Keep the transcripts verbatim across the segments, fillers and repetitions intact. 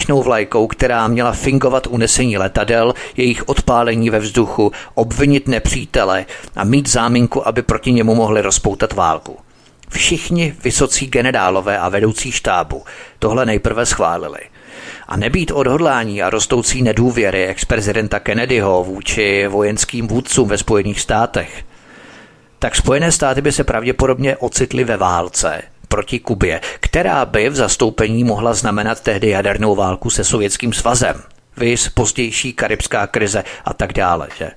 falešnou vlajkou, která měla fingovat unesení letadel, jejich odpálení ve vzduchu, obvinit nepřítele a mít záminku, aby proti němu mohli rozpoutat válku. Všichni vysocí generálové a vedoucí štábu tohle nejprve schválili. A nebýt odhodlání a rostoucí nedůvěry ex-prezidenta Kennedyho vůči vojenským vůdcům ve Spojených státech, tak Spojené státy by se pravděpodobně ocitly ve válce proti Kubě, která by v zastoupení mohla znamenat tehdy jadernou válku se Sovětským svazem, viz pozdější karibská krize a tak dále. Že?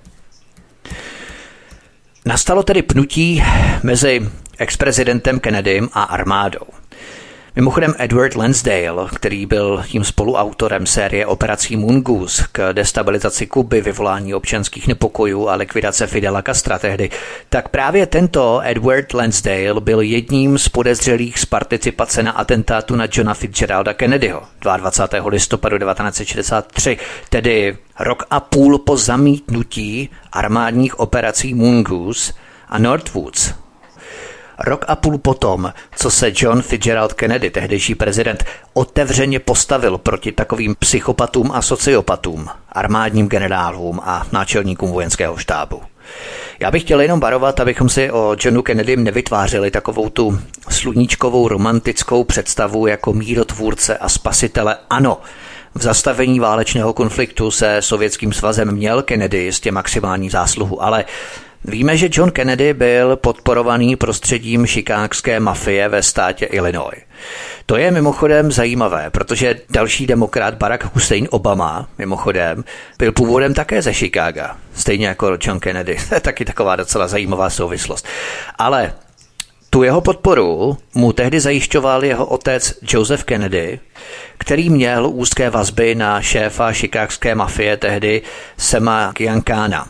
Nastalo tedy pnutí mezi ex-prezidentem Kennedym a armádou. Mimochodem Edward Lansdale, který byl tím spoluautorem série operací Mongoose k destabilizaci Kuby, vyvolání občanských nepokojů a likvidace Fidela Castra tehdy, tak právě tento Edward Lansdale byl jedním z podezřelých z participace na atentátu na Johna Fitzgeralda Kennedyho dvacátého druhého listopadu devatenáct set šedesát tři, tedy rok a půl po zamítnutí armádních operací Mongoose a Northwoods. Rok a půl potom, co se John Fitzgerald Kennedy, tehdejší prezident, otevřeně postavil proti takovým psychopatům a sociopatům, armádním generálům a náčelníkům vojenského štábu. Já bych chtěl jenom varovat, abychom si o Johnu Kennedym nevytvářeli takovou tu sluníčkovou romantickou představu jako mírotvůrce a spasitele. Ano, v zastavení válečného konfliktu se Sovětským svazem měl Kennedy jistě maximální zásluhu, ale víme, že John Kennedy byl podporovaný prostředím chicagské mafie ve státě Illinois. To je mimochodem zajímavé, protože další demokrat Barack Hussein Obama, mimochodem, byl původem také ze Chicaga, stejně jako John Kennedy. To je taky taková docela zajímavá souvislost. Ale tu jeho podporu mu tehdy zajišťoval jeho otec Joseph Kennedy, který měl úzké vazby na šéfa chicagské mafie tehdy Sama Giancana.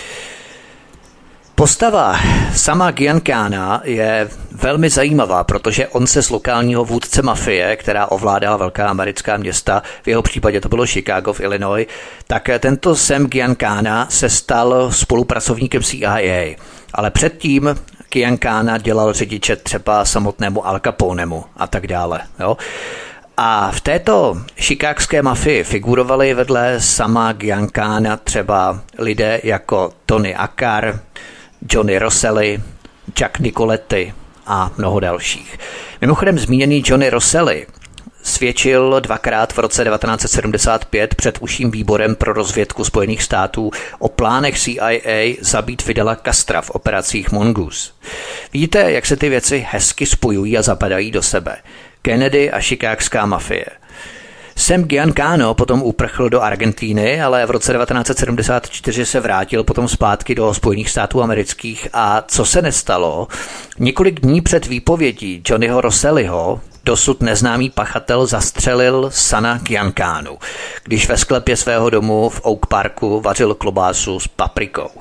Postava Sama Giancana je velmi zajímavá, protože on se z lokálního vůdce mafie, která ovládala velká americká města, v jeho případě to bylo Chicago v Illinois, tak tento Sam Giancana se stal spolupracovníkem C I A. Ale předtím Giancana dělal řidiče třeba samotnému Al Caponemu a tak dále. Jo? A v této chicagské mafii figurovali vedle Sama Giancana třeba lidé jako Tony Acker, Johnny Rosselli, Jack Nicoletti a mnoho dalších. Mimochodem zmíněný Johnny Rosselli svědčil dvakrát v roce devatenáct set sedmdesát pět před Užším výborem pro rozvědku Spojených států o plánech C I A zabít Fidela Castra v operacích Mongoose. Vidíte, jak se ty věci hezky spojují a zapadají do sebe. Kennedy a chicagská mafie. Sam Giancano potom uprchl do Argentíny, ale v roce devatenáct set sedmdesát čtyři se vrátil potom zpátky do Spojených států amerických a co se nestalo? Několik dní před výpovědí Johnnyho Rosselliho dosud neznámý pachatel zastřelil Sana Giancanu, když ve sklepě svého domu v Oak Parku vařil klobásu s paprikou.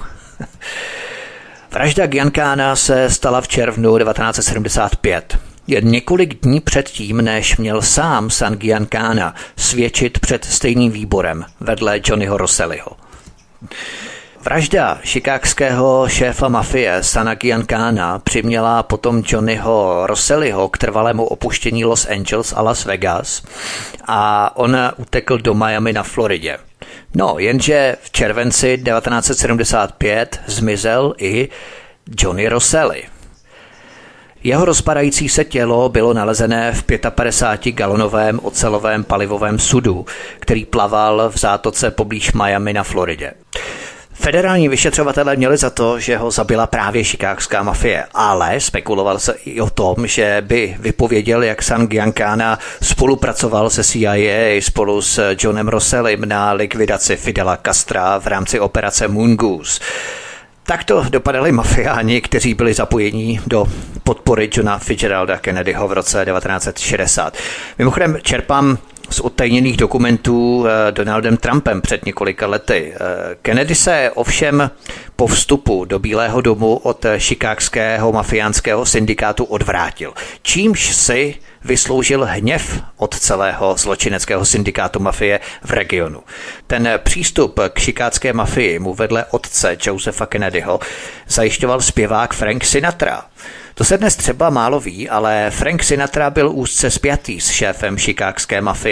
Vražda Giancana se stala v červnu devatenáct set sedmdesát pět. Jen několik dní předtím, než měl sám San Giancana svědčit před stejným výborem vedle Johnnyho Rosselliho. Vražda chicagského šéfa mafie Sana Giancana přiměla potom Johnnyho Rosselliho k trvalému opuštění Los Angeles a Las Vegas a on utekl do Miami na Floridě. No, jenže v červenci devatenáct set sedmdesát pět zmizel i Johnny Rosselli. Jeho rozpadající se tělo bylo nalezené v padesátipětigalonovém ocelovém palivovém sudu, který plaval v zátoce poblíž Miami na Floridě. Federální vyšetřovatelé měli za to, že ho zabila právě chicagská mafie, ale spekuloval se i o tom, že by vypověděl, jak San Giancana spolupracoval se C I A spolu s Johnem Rossellim na likvidaci Fidela Castra v rámci operace Mongoose. Takto dopadali mafiáni, kteří byli zapojení do podpory Johna Fitzgeralda Kennedyho v roce devatenáct set šedesát. Mimochodem čerpám z utajněných dokumentů Donaldem Trumpem před několika lety. Kennedy se ovšem po vstupu do Bílého domu od chicagského mafiánského syndikátu odvrátil, čímž si vysloužil hněv od celého zločineckého syndikátu mafie v regionu. Ten přístup k chicagské mafii mu vedle otce Josepha Kennedyho zajišťoval zpěvák Frank Sinatra. To se dnes třeba málo ví, ale Frank Sinatra byl úzce spjatý s šéfem chicagské mafie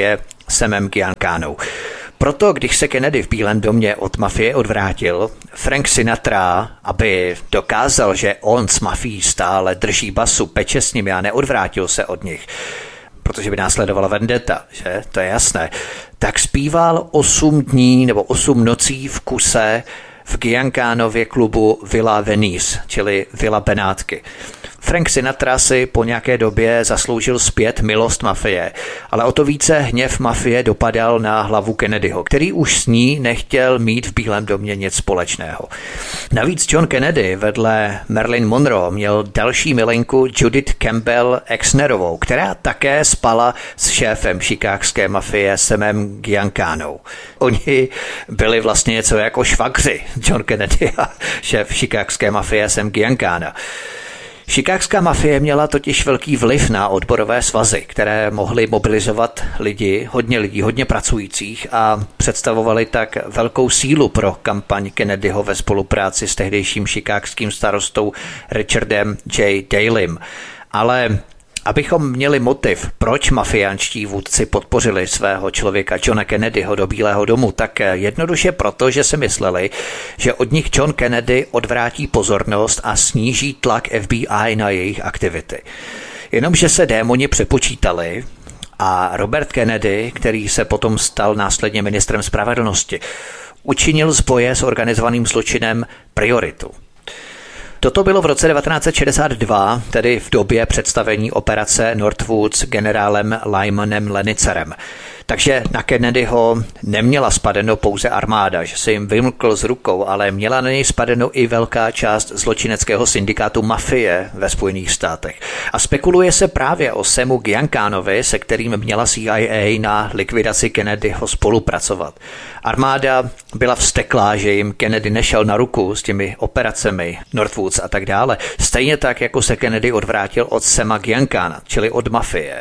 Samem Giancanou. Proto, když se Kennedy v Bílém domě od mafie odvrátil, Frank Sinatra, aby dokázal, že on s mafií stále drží basu, peče s nimi a neodvrátil se od nich, protože by následovala vendetta, že? To je jasné, tak zpíval osm dní nebo osm nocí v kuse v Giancanově klubu Villa Venice, čili Villa Benátky. Frank Sinatra si po nějaké době zasloužil zpět milost mafie, ale o to více hněv mafie dopadal na hlavu Kennedyho, který už s ní nechtěl mít v Bílém domě nic společného. Navíc John Kennedy vedle Marilyn Monroe měl další milenku Judith Campbell Exnerovou, která také spala s šéfem chicagské mafie Samem Giancanou. Oni byli vlastně něco jako švagři, John Kennedy a šéf chicagské mafie Sam Giancana. Chicagská mafie měla totiž velký vliv na odborové svazy, které mohly mobilizovat lidi, hodně lidí, hodně pracujících a představovali tak velkou sílu pro kampaň Kennedyho ve spolupráci s tehdejším chicagským starostou Richardem J. Dalem. Ale abychom měli motiv, proč mafiánští vůdci podpořili svého člověka Johna Kennedyho do Bílého domu, tak jednoduše proto, že si mysleli, že od nich John Kennedy odvrátí pozornost a sníží tlak F B I na jejich aktivity. Jenomže se démoni přepočítali a Robert Kennedy, který se potom stal následně ministrem spravedlnosti, učinil z boje s organizovaným zločinem prioritu. Toto bylo v roce devatenáct set šedesát dva, tedy v době představení operace Northwoods generálem Lymanem Lanicerem. Takže na Kennedyho neměla spadeno pouze armáda, že se jim vymlkl z rukou, ale měla na něj spadeno i velká část zločineckého syndikátu mafie ve Spojených státech. A spekuluje se právě o Samu Giancanovi, se kterým měla C I A na likvidaci Kennedyho spolupracovat. Armáda byla vzteklá, že jim Kennedy nešel na ruku s těmi operacemi Northwoods a tak dále. Stejně tak, jako se Kennedy odvrátil od Sama Giancana, čili od mafie.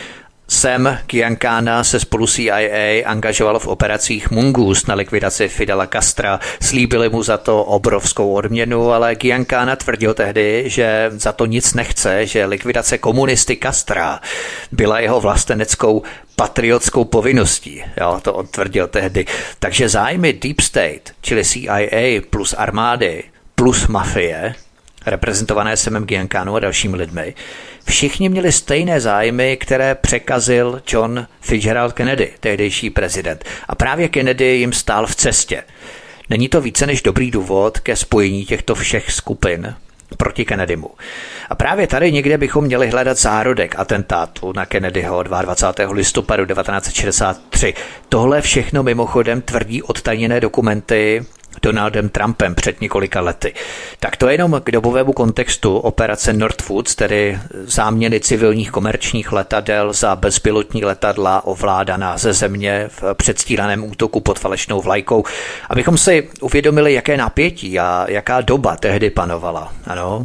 Sam Giancana se spolu C I A angažoval v operacích Mongoose na likvidaci Fidela Castra. Slíbili mu za to obrovskou odměnu, ale Giancana tvrdil tehdy, že za to nic nechce, že likvidace komunisty Castra byla jeho vlasteneckou patriotskou povinností. Jo, to on tvrdil tehdy. Takže zájmy Deep State, čili C I A plus armády, plus mafie, reprezentované Samem Giancanou a dalšími lidmi, všichni měli stejné zájmy, které překazil John Fitzgerald Kennedy, tehdejší prezident. A právě Kennedy jim stál v cestě. Není to více než dobrý důvod ke spojení těchto všech skupin proti Kennedymu. A právě tady někde bychom měli hledat zárodek atentátu na Kennedyho dvacátého druhého listopadu devatenáct set šedesát tři. Tohle všechno mimochodem tvrdí odtajněné dokumenty Donaldem Trumpem před několika lety. Tak to je jenom k dobovému kontextu operace Northwoods, tedy záměny civilních komerčních letadel za bezpilotní letadla ovládaná ze země v předstíraném útoku pod falešnou vlajkou, abychom si uvědomili, jaké napětí a jaká doba tehdy panovala. Ano.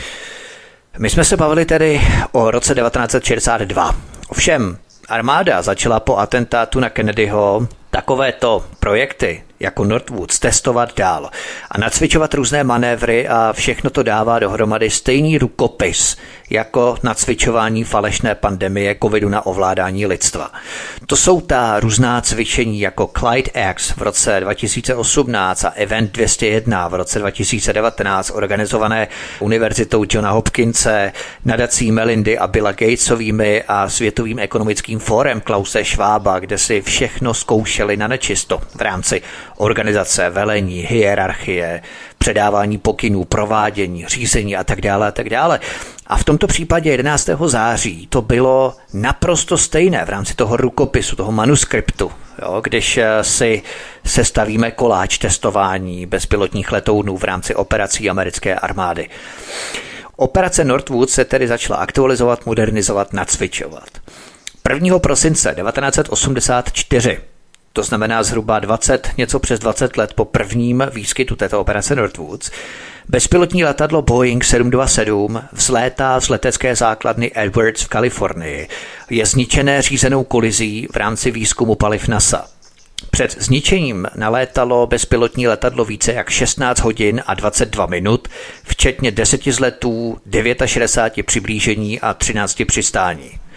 My jsme se bavili tedy o roce devatenáct set šedesát dva. Ovšem, armáda začala po atentátu na Kennedyho takovéto projekty jako Northwoods testovat dál a nacvičovat různé manévry a všechno to dává dohromady stejný rukopis jako nacvičování falešné pandemie covidu na ovládání lidstva. To jsou ta různá cvičení jako Clyde X v roce dva tisíce osmnáct a Event dvě stě jedna v roce dva tisíce devatenáct organizované Univerzitou Johna Hopkinse, nadací Melindy a Billa Gatesovými a Světovým ekonomickým fórem Klause Schwaba, kde si všechno zkoušeli na nečisto v rámci organizace, velení, hierarchie, předávání pokynů, provádění, řízení a tak dále a tak dále. A v tomto případě jedenáctého září to bylo naprosto stejné v rámci toho rukopisu, toho manuskriptu. Jo, když si sestavíme koláč testování bezpilotních letounů v rámci operací americké armády. Operace Northwoods se tedy začala aktualizovat, modernizovat, nacvičovat. prvního prosince devatenáct set osmdesát čtyři, to znamená zhruba dvacet, něco přes dvacet let po prvním výskytu této operace Northwoods, bezpilotní letadlo Boeing sedm dvacet sedm vzlétá z letecké základny Edwards v Kalifornii. Je zničené řízenou kolizí v rámci výzkumu paliv NASA. Před zničením nalétalo bezpilotní letadlo více jak šestnáct hodin a dvacet dva minut, včetně deseti vzletů, šedesáti devěti přiblížení a třinácti přistání.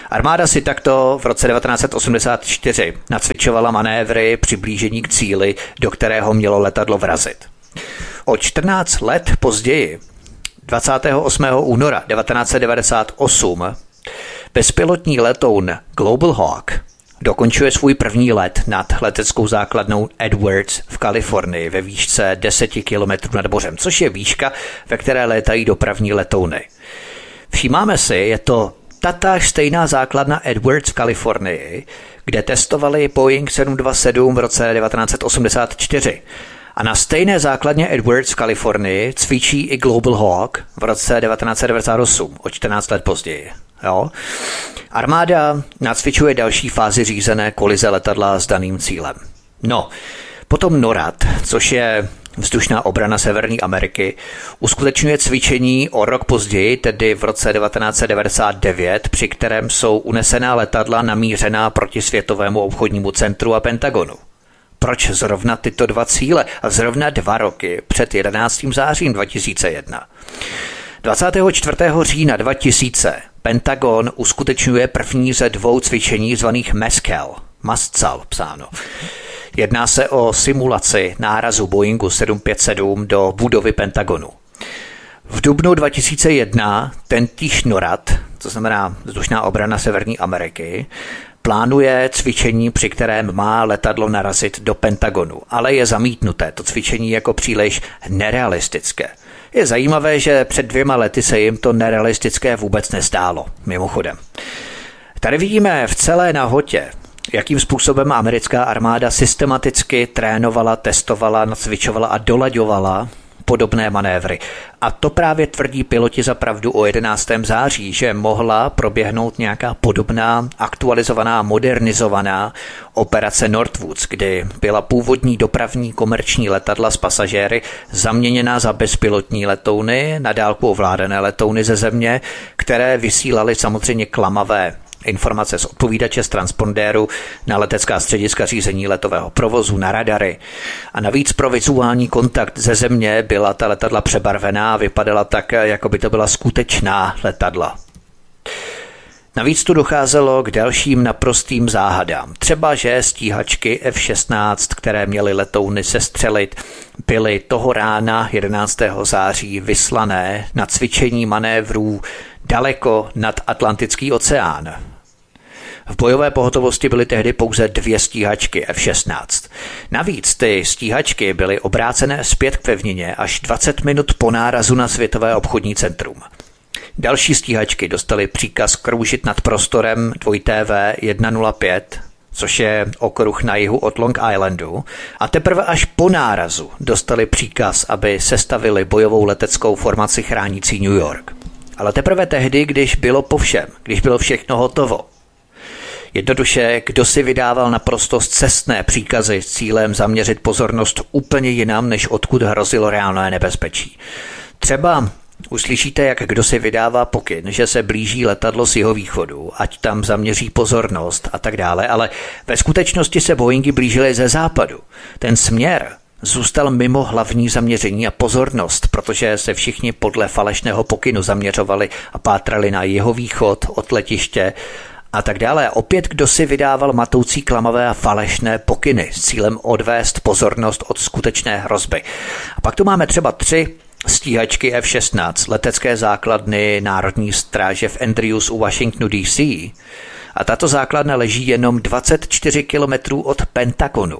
Armáda si takto v roce devatenáct set osmdesát čtyři nacvičovala manévry přiblížení k cíli, do kterého mělo letadlo vrazit. O čtrnáct let později, dvacátého osmého února devatenáct set devadesát osm, bezpilotní letoun Global Hawk dokončuje svůj první let nad leteckou základnou Edwards v Kalifornii ve výšce deset kilometrů nad mořem, což je výška, ve které létají dopravní letouny. Všímáme si, je to tatáž stejná základna Edwards v Kalifornii, kde testovali Boeing sedm dvacet sedm v roce devatenáct set osmdesát čtyři. A na stejné základně Edwards v Kalifornii cvičí i Global Hawk v roce devatenáct set devadesát osm, o čtrnáct let později. Jo? Armáda nacvičuje další fázi řízené kolize letadla s daným cílem. No, potom NORAD, což je vzdušná obrana Severní Ameriky, uskutečňuje cvičení o rok později, tedy v roce devatenáct set devadesát devět, při kterém jsou unesená letadla namířená proti Světovému obchodnímu centru a Pentagonu. Proč zrovna tyto dva cíle a zrovna dva roky před jedenáctým zářím dva tisíce jedna? dvacátého čtvrtého října dva tisíce Pentagon uskutečňuje první ze dvou cvičení zvaných MESCAL, MASCAL psáno. Jedná se o simulaci nárazu Boeingu sedm pět sedm do budovy Pentagonu. V dubnu dva tisíce jedna tentýž NORAD, to znamená vzdušná obrana Severní Ameriky, plánuje cvičení, při kterém má letadlo narazit do Pentagonu, ale je zamítnuté to cvičení jako příliš nerealistické. Je zajímavé, že před dvěma lety se jim to nerealistické vůbec nezdálo, mimochodem. Tady vidíme v celé nahotě, jakým způsobem americká armáda systematicky trénovala, testovala, nacvičovala a dolaďovala podobné manévry. A to právě tvrdí piloti za pravdu o jedenáctého září, že mohla proběhnout nějaká podobná, aktualizovaná, modernizovaná operace Northwoods, kdy byla původní dopravní komerční letadla s pasažéry zaměněná za bezpilotní letouny, na dálku ovládané letouny ze země, které vysílaly samozřejmě klamavé informace z odpovídače z transpondéru na letecká střediska řízení letového provozu, na radary. A navíc pro vizuální kontakt ze země byla ta letadla přebarvená a vypadala tak, jako by to byla skutečná letadla. Navíc tu docházelo k dalším naprostým záhadám. Třeba, že stíhačky F šestnáct, které měly letouny sestřelit, byly toho rána jedenáctého září vyslané na cvičení manévrů daleko nad Atlantický oceán. V bojové pohotovosti byly tehdy pouze dvě stíhačky F šestnáct. Navíc ty stíhačky byly obrácené zpět k pevnině až dvacet minut po nárazu na Světové obchodní centrum. Další stíhačky dostaly příkaz kroužit nad prostorem dvě T V jedna nula pět, což je okruh na jihu od Long Islandu, a teprve až po nárazu dostali příkaz, aby sestavili bojovou leteckou formaci chránící New York. Ale teprve tehdy, když bylo po všem, když bylo všechno hotovo. Jednoduše, kdo si vydával naprosto scestné příkazy s cílem zaměřit pozornost úplně jinam, než odkud hrozilo reálné nebezpečí. Třeba uslyšíte, jak kdo si vydává pokyn, že se blíží letadlo z jihovýchodu, ať tam zaměří pozornost a tak dále, ale ve skutečnosti se Boeingy blížily ze západu. Ten směr zůstal mimo hlavní zaměření a pozornost, protože se všichni podle falešného pokynu zaměřovali a pátrali na jihovýchod od letiště a tak dále. Opět kdo si vydával matoucí klamavé a falešné pokyny s cílem odvést pozornost od skutečné hrozby. A pak tu máme třeba tři stíhačky F šestnáct letecké základny Národní stráže v Andrews u Washingtonu D C a tato základna leží jenom dvacet čtyři kilometrů od Pentagonu.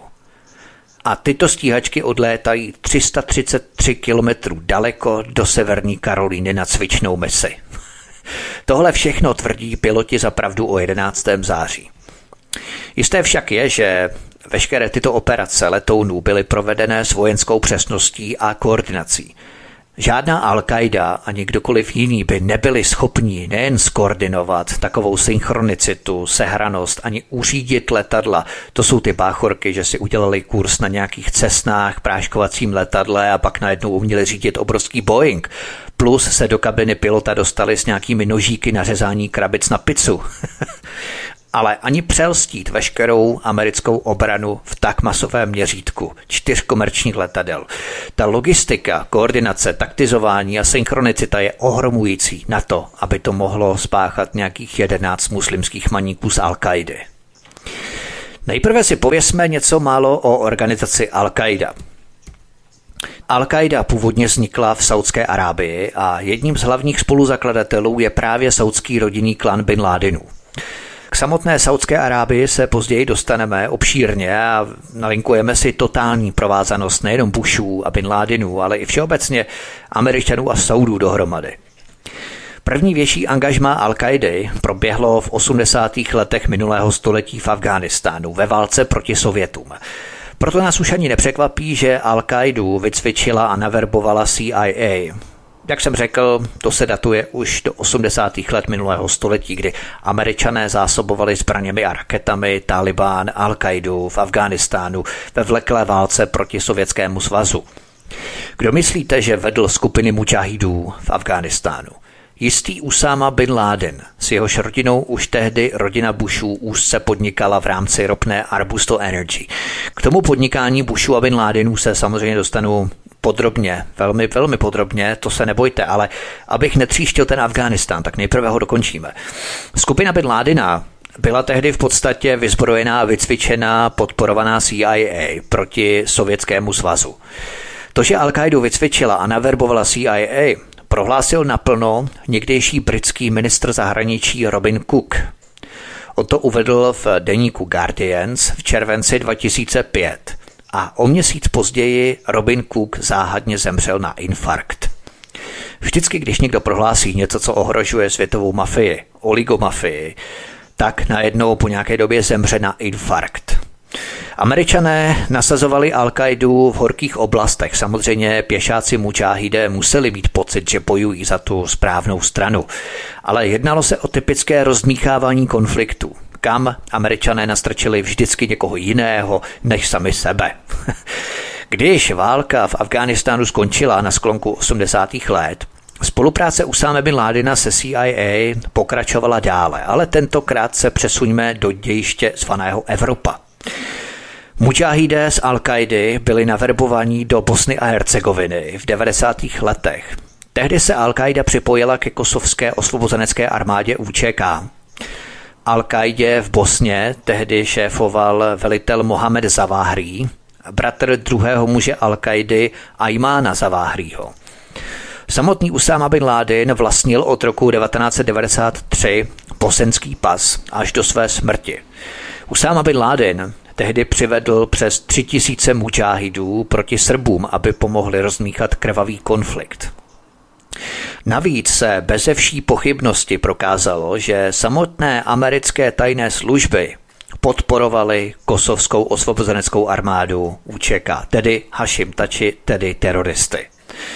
A tyto stíhačky odlétají tři sta třicet tři kilometrů daleko do Severní Karolíny na cvičnou misi. Tohle všechno tvrdí piloti za pravdu o jedenáctého září. Jisté však je, že veškeré tyto operace letounů byly provedené s vojenskou přesností a koordinací. Žádná Al-Qaida ani kdokoliv jiný by nebyli schopni nejen skoordinovat takovou synchronicitu, sehranost, ani uřídit letadla. To jsou ty báchorky, že si udělali kurz na nějakých cestnách, práškovacím letadle a pak najednou uměli řídit obrovský Boeing. Plus se do kabiny pilota dostali s nějakými nožíky na řezání krabic na pizzu. ale ani přelstít veškerou americkou obranu v tak masovém měřítku čtyř komerčních letadel. Ta logistika, koordinace, taktizování a synchronicita je ohromující na to, aby to mohlo spáchat nějakých jedenáct muslimských maníků z Al-Kaidy. Nejprve si pověsme něco málo o organizaci Al-Qaida. Al-Qaida původně vznikla v Saudské Arábii a jedním z hlavních spoluzakladatelů je právě saudský rodinný klan Bin Ládinů. K samotné Saudské Arábii se později dostaneme obšírně a nalinkujeme si totální provázanost nejenom Bushů a Bin Ládinů, ale i všeobecně Američanů a Saudů dohromady. První větší angažmá Al-Kaidy proběhlo v osmdesátých letech minulého století v Afghánistánu ve válce proti Sovětům. Proto nás už ani nepřekvapí, že Al-Kaidu vycvičila a naverbovala C I A. Jak jsem řekl, to se datuje už do osmdesátých let minulého století, kdy Američané zásobovali zbraněmi a raketami Taliban, Al-Kaidu v Afghánistánu ve vleklé válce proti Sovětskému svazu. Kdo myslíte, že vedl skupiny mudžahidů v Afghánistánu? Jistý Usáma bin Laden, s jehož rodinou už tehdy rodina Bushů úzce podnikala v rámci ropné Arbusto Energy. K tomu podnikání Bushů a bin Ladenů se samozřejmě dostanu podrobně, velmi, velmi podrobně, to se nebojte, ale abych netříštil ten Afghánistán, tak nejprve ho dokončíme. Skupina bin Ládena byla tehdy v podstatě vyzbrojená a vycvičená, podporovaná C I A proti Sovětskému svazu. To, že Al-Kaidu vycvičila a naverbovala C I A, prohlásil naplno někdejší britský ministr zahraničí Robin Cook. O to uvedl v deníku Guardians v červenci dva tisíce pět a o měsíc později Robin Cook záhadně zemřel na infarkt. Vždycky, když někdo prohlásí něco, co ohrožuje světovou mafii, oligomafii, tak najednou po nějaké době zemře na infarkt. Američané nasazovali Al-Kaidu v horkých oblastech. Samozřejmě pěšáci mudžahidé museli mít pocit, že bojují za tu správnou stranu. Ale jednalo se o typické rozdmíchávání konfliktu, kam Američané nastrčili vždycky někoho jiného než sami sebe. Když válka v Afghánistánu skončila na sklonku osmdesátých let, spolupráce Usámy bin Ládena se C I A pokračovala dále, ale tentokrát se přesuňme do dějiště zvaného Evropa. Mudžahidé z Al-Kaidy byli naverbovaní do Bosny a Hercegoviny v devadesátých letech. Tehdy se Al-Kaida připojila ke kosovské osvobozenecké armádě U Č K. Al-Kaidě v Bosně tehdy šéfoval velitel Mohamed Zaváhrý, bratr druhého muže Al-Kaidy Ajmána Zaváhrýho. Samotný Usáma bin Laden vlastnil od roku devatenáct set devadesát tři bosenský pas až do své smrti. Usáma bin Laden tehdy přivedl přes tři tisíce mudžahidů proti Srbům, aby pomohli rozmíchat krvavý konflikt. Navíc se beze vší pochybnosti prokázalo, že samotné americké tajné služby podporovaly kosovskou osvobozeneckou armádu U Č K, tedy Hašim Tači, tedy teroristy.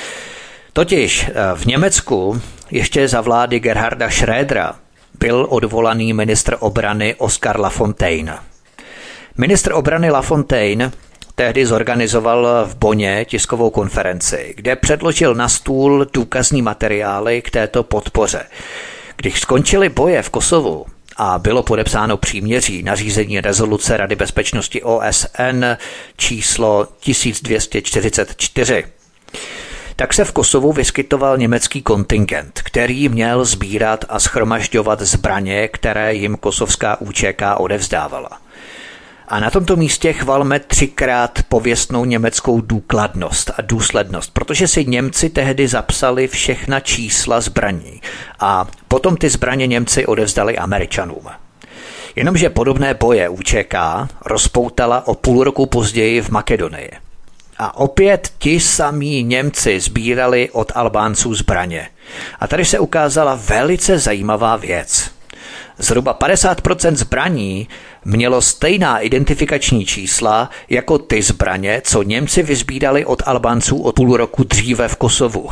Totiž v Německu ještě za vlády Gerharda Schrödera byl odvolaný ministr obrany Oskar Lafontaine. Ministr obrany Lafontaine tehdy zorganizoval v Bonně tiskovou konferenci, kde předložil na stůl důkazní materiály k této podpoře. Když skončily boje v Kosovu a bylo podepsáno příměří nařízení rezoluce Rady bezpečnosti O S N číslo tisíc dvě stě čtyřicet čtyři, tak se v Kosovu vyskytoval německý kontingent, který měl sbírat a shromažďovat zbraně, které jim kosovská U Č K odevzdávala. A na tomto místě chvalme třikrát pověstnou německou důkladnost a důslednost, protože si Němci tehdy zapsali všechna čísla zbraní a potom ty zbraně Němci odevzdali Američanům. Jenomže podobné boje U Č K rozpoutala o půl roku později v Makedonii. A opět ti samí Němci sbírali od Albánců zbraně. A tady se ukázala velice zajímavá věc. Zhruba padesát procent zbraní mělo stejná identifikační čísla jako ty zbraně, co Němci vyzbírali od Albánců od půl roku dříve v Kosovu.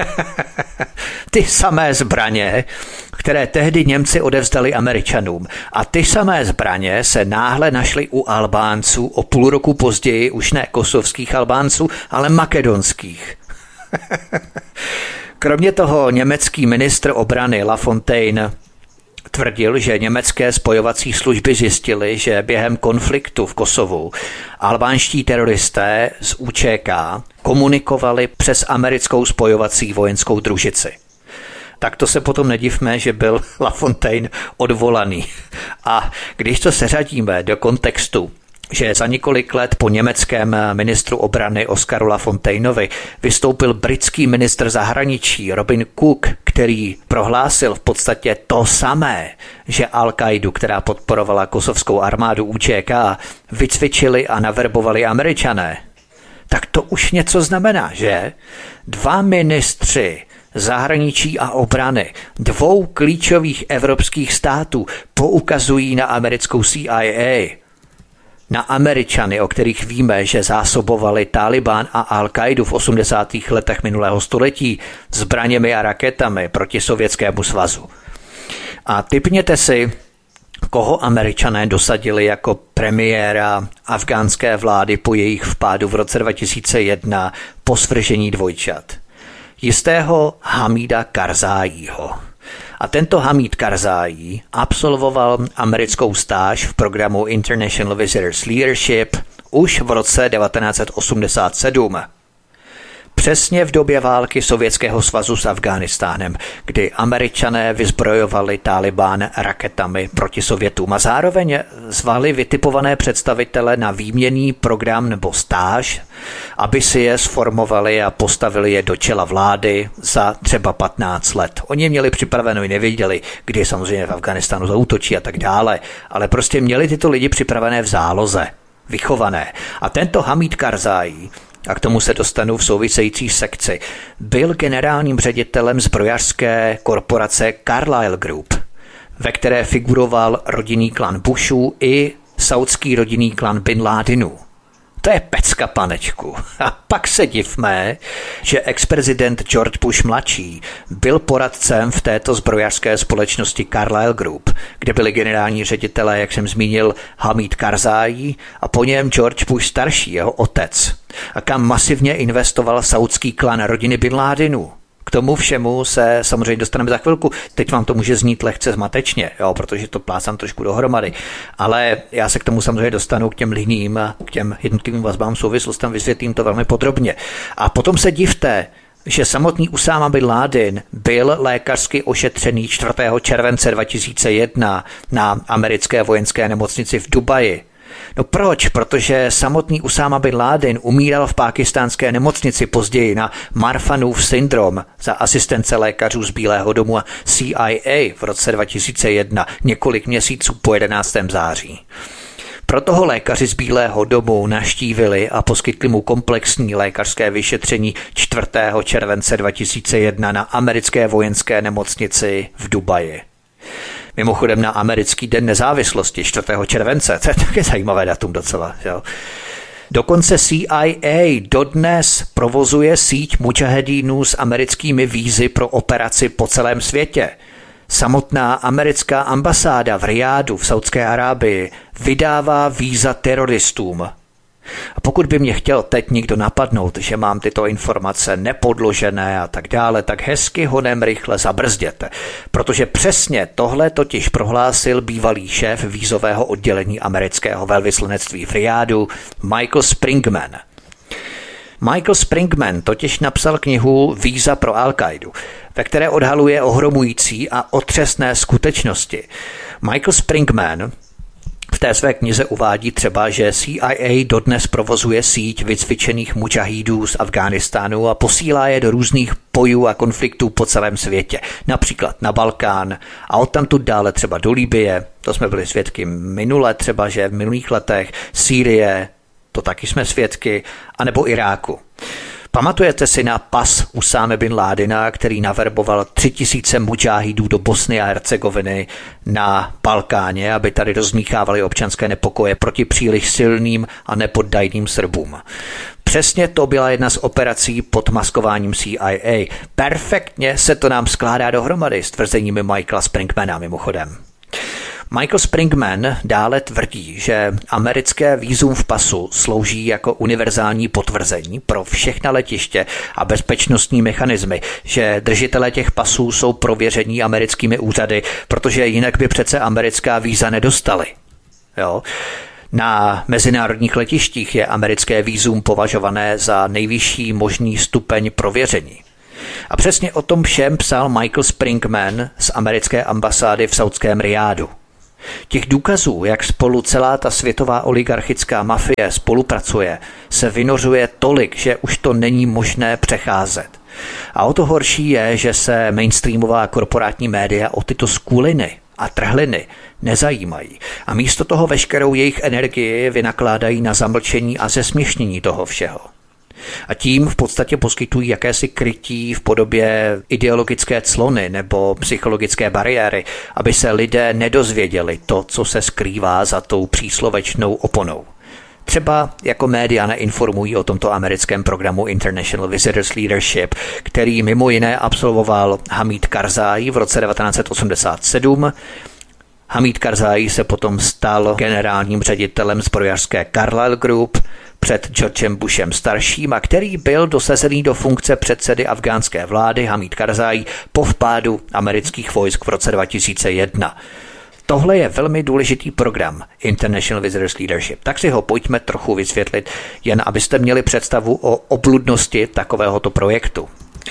Ty samé zbraně, které tehdy Němci odevzdali Američanům. A ty samé zbraně se náhle našly u Albánců o půl roku později, už ne kosovských Albánců, ale makedonských. Kromě toho německý ministr obrany Lafontaine Tvrdil, že německé spojovací služby zjistily, že během konfliktu v Kosovu albánští teroristé z U Č K komunikovali přes americkou spojovací vojenskou družici. Tak to se potom nedivme, že byl Lafontaine odvolaný. A když to seřadíme do kontextu, že za několik let po německém ministru obrany Oskaru Lafontainovi vystoupil britský ministr zahraničí Robin Cook, který prohlásil v podstatě to samé, že Al-Kaidu, která podporovala kosovskou armádu U Č K, vycvičili a naverbovali Američané, tak to už něco znamená, že? Dva ministři zahraničí a obrany dvou klíčových evropských států poukazují na americkou C I A, na Američany, o kterých víme, že zásobovali Taliban a Al-Kaidu v osmdesátých letech minulého století zbraněmi a raketami proti Sovětskému svazu. A tipněte si, koho Američané dosadili jako premiéra afgánské vlády po jejich vpádu v roce dva tisíce jedna po svržení dvojčat. Jistého Hamida Karzáího. A tento Hamid Karzai absolvoval americkou stáž v programu International Visitors Leadership už v roce devatenáct osmdesát sedm. Přesně v době války Sovětského svazu s Afghánistánem, kdy Američané vyzbrojovali Taliban raketami proti Sovětům a zároveň zvali vytipované představitele na výměnný program nebo stáž, aby si je sformovali a postavili je do čela vlády za třeba patnáct let. Oni měli připraveno i nevěděli, kdy samozřejmě v Afghánistánu zaútočí a tak dále, ale prostě měli tyto lidi připravené v záloze, vychované. A tento Hamid Karzai, a k tomu se dostanu v související sekci, byl generálním ředitelem zbrojařské korporace Carlyle Group, ve které figuroval rodinný klan Bushů i saudský rodinný klan Bin Ládinů. To je pecka, panečku. A pak se divme, že ex-prezident George Bush mladší byl poradcem v této zbrojařské společnosti Carlyle Group, kde byli generální ředitelé, jak jsem zmínil, Hamid Karzai a po něm George Bush starší, jeho otec, a kam masivně investoval saudský klan rodiny Bin Ládinů. K tomu všemu se samozřejmě dostaneme za chvilku. Teď vám to může znít lehce zmatečně, jo, protože to plácám trošku dohromady. Ale já se k tomu samozřejmě dostanu, k těm liním a k těm jednotlivým vazbám souvislostem, vysvětlím to velmi podrobně. A potom se divte, že samotný Usáma bin Ládin byl lékařsky ošetřený čtvrtého července dva tisíce jedna na americké vojenské nemocnici v Dubaji. No proč? Protože samotný Usáma bin Ládin umíral v pákistánské nemocnici později na Marfanův syndrom za asistence lékařů z Bílého domu a C I A v roce dva tisíce jedna, několik měsíců po jedenáctého září. Proto ho lékaři z Bílého domu navštívili a poskytli mu komplexní lékařské vyšetření čtvrtého července dva tisíce jedna na americké vojenské nemocnici v Dubaji. Mimochodem na americký den nezávislosti čtvrtého července, to je také zajímavé datum docela. Jo. Dokonce C I A dodnes provozuje síť mudžahedínů s americkými vízy pro operaci po celém světě. Samotná americká ambasáda v Rijádu v Saudské Arábii vydává víza teroristům. A pokud by mě chtěl teď někdo napadnout, že mám tyto informace nepodložené a tak dále, tak hezky honem rychle zabrzděte. Protože přesně tohle totiž prohlásil bývalý šéf vízového oddělení amerického velvyslanectví v Rijádu Michael Springman. Michael Springman totiž napsal knihu Víza pro Al-Kaidu, ve které odhaluje ohromující a otřesné skutečnosti. Michael Springman v té své knize uvádí třeba, že C I A dodnes provozuje síť vycvičených mudžahídů z Afghánistánu a posílá je do různých bojů a konfliktů po celém světě, například na Balkán a odtamtud dále třeba do Libye, to jsme byli svědky minule třeba, že v minulých letech, Sýrie, to taky jsme svědky, anebo Iráku. Pamatujete si na pas Usámy bin Ládina, který naverboval tři tisíce mudžáhidů do Bosny a Hercegoviny na Balkáně, aby tady rozmíchávali občanské nepokoje proti příliš silným a nepoddajným Srbům. Přesně to byla jedna z operací pod maskováním C I A. Perfektně se to nám skládá dohromady s tvrzeními Michaela Springmana mimochodem. Michael Springman dále tvrdí, že americké vízum v pasu slouží jako univerzální potvrzení pro všechna letiště a bezpečnostní mechanismy, že držitelé těch pasů jsou prověření americkými úřady, protože jinak by přece americká víza nedostali. Jo? Na mezinárodních letištích je americké vízum považované za nejvyšší možný stupeň prověření. A přesně o tom všem psal Michael Springman z americké ambasády v saudském Rijádu. Těch důkazů, jak spolu celá ta světová oligarchická mafie spolupracuje, se vynořuje tolik, že už to není možné přecházet. A o to horší je, že se mainstreamová korporátní média o tyto skuliny a trhliny nezajímají a místo toho veškerou jejich energii vynakládají na zamlčení a zesměšnění toho všeho. A tím v podstatě poskytují jakési krytí v podobě ideologické clony nebo psychologické bariéry, aby se lidé nedozvěděli to, co se skrývá za tou příslovečnou oponou. Třeba jako média neinformují o tomto americkém programu International Visitors Leadership, který mimo jiné absolvoval Hamid Karzai v roce devatenáct set osmdesát sedm. Hamid Karzai se potom stal generálním ředitelem zbrojařské Carlyle Group před Georgem Bushem starším, a který byl dosazený do funkce předsedy afgánské vlády Hamid Karzai po vpádu amerických vojsk v roce dva tisíce jedna. Tohle je velmi důležitý program International Visitors Leadership, tak si ho pojďme trochu vysvětlit, jen abyste měli představu o obludnosti takovéhoto projektu.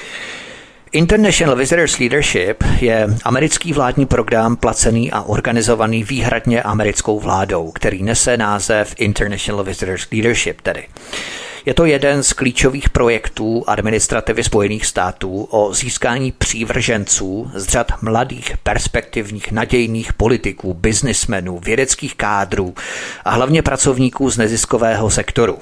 International Visitors Leadership je americký vládní program placený a organizovaný výhradně americkou vládou, který nese název International Visitors Leadership tedy. Je to jeden z klíčových projektů administrativy Spojených států o získání přívrženců z řad mladých, perspektivních, nadějných politiků, biznismenů, vědeckých kádrů a hlavně pracovníků z neziskového sektoru.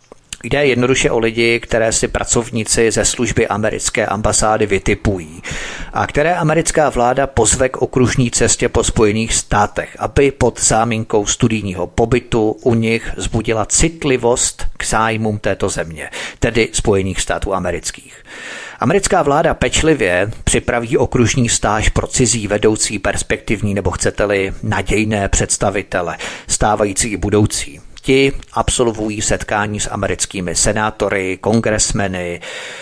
Jde jednoduše o lidi, které si pracovníci ze služby americké ambasády vytipují a které americká vláda pozve k okružní cestě po Spojených státech, aby pod záminkou studijního pobytu u nich vzbudila citlivost k zájmům této země, tedy Spojených států amerických. Americká vláda pečlivě připraví okružní stáž pro cizí vedoucí perspektivní nebo chcete-li nadějné představitele, stávající i budoucí. Ti absolvují setkání s americkými senátory, kongresmeny,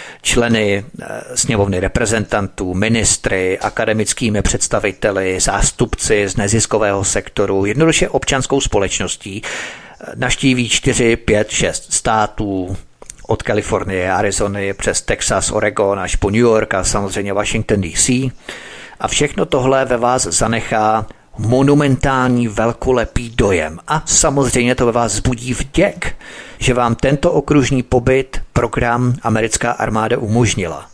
členy sněmovny reprezentantů, ministry, akademickými představiteli, zástupci z neziskového sektoru, jednoduše občanskou společností. Navštíví čtyři, pět, šest států, od Kalifornie, Arizony přes Texas, Oregon až po New York a samozřejmě Washington D C. A všechno tohle ve vás zanechá monumentální velkolepý dojem a samozřejmě to ve vás vzbudí vděk, že vám tento okružní pobyt program americká armáda umožnila.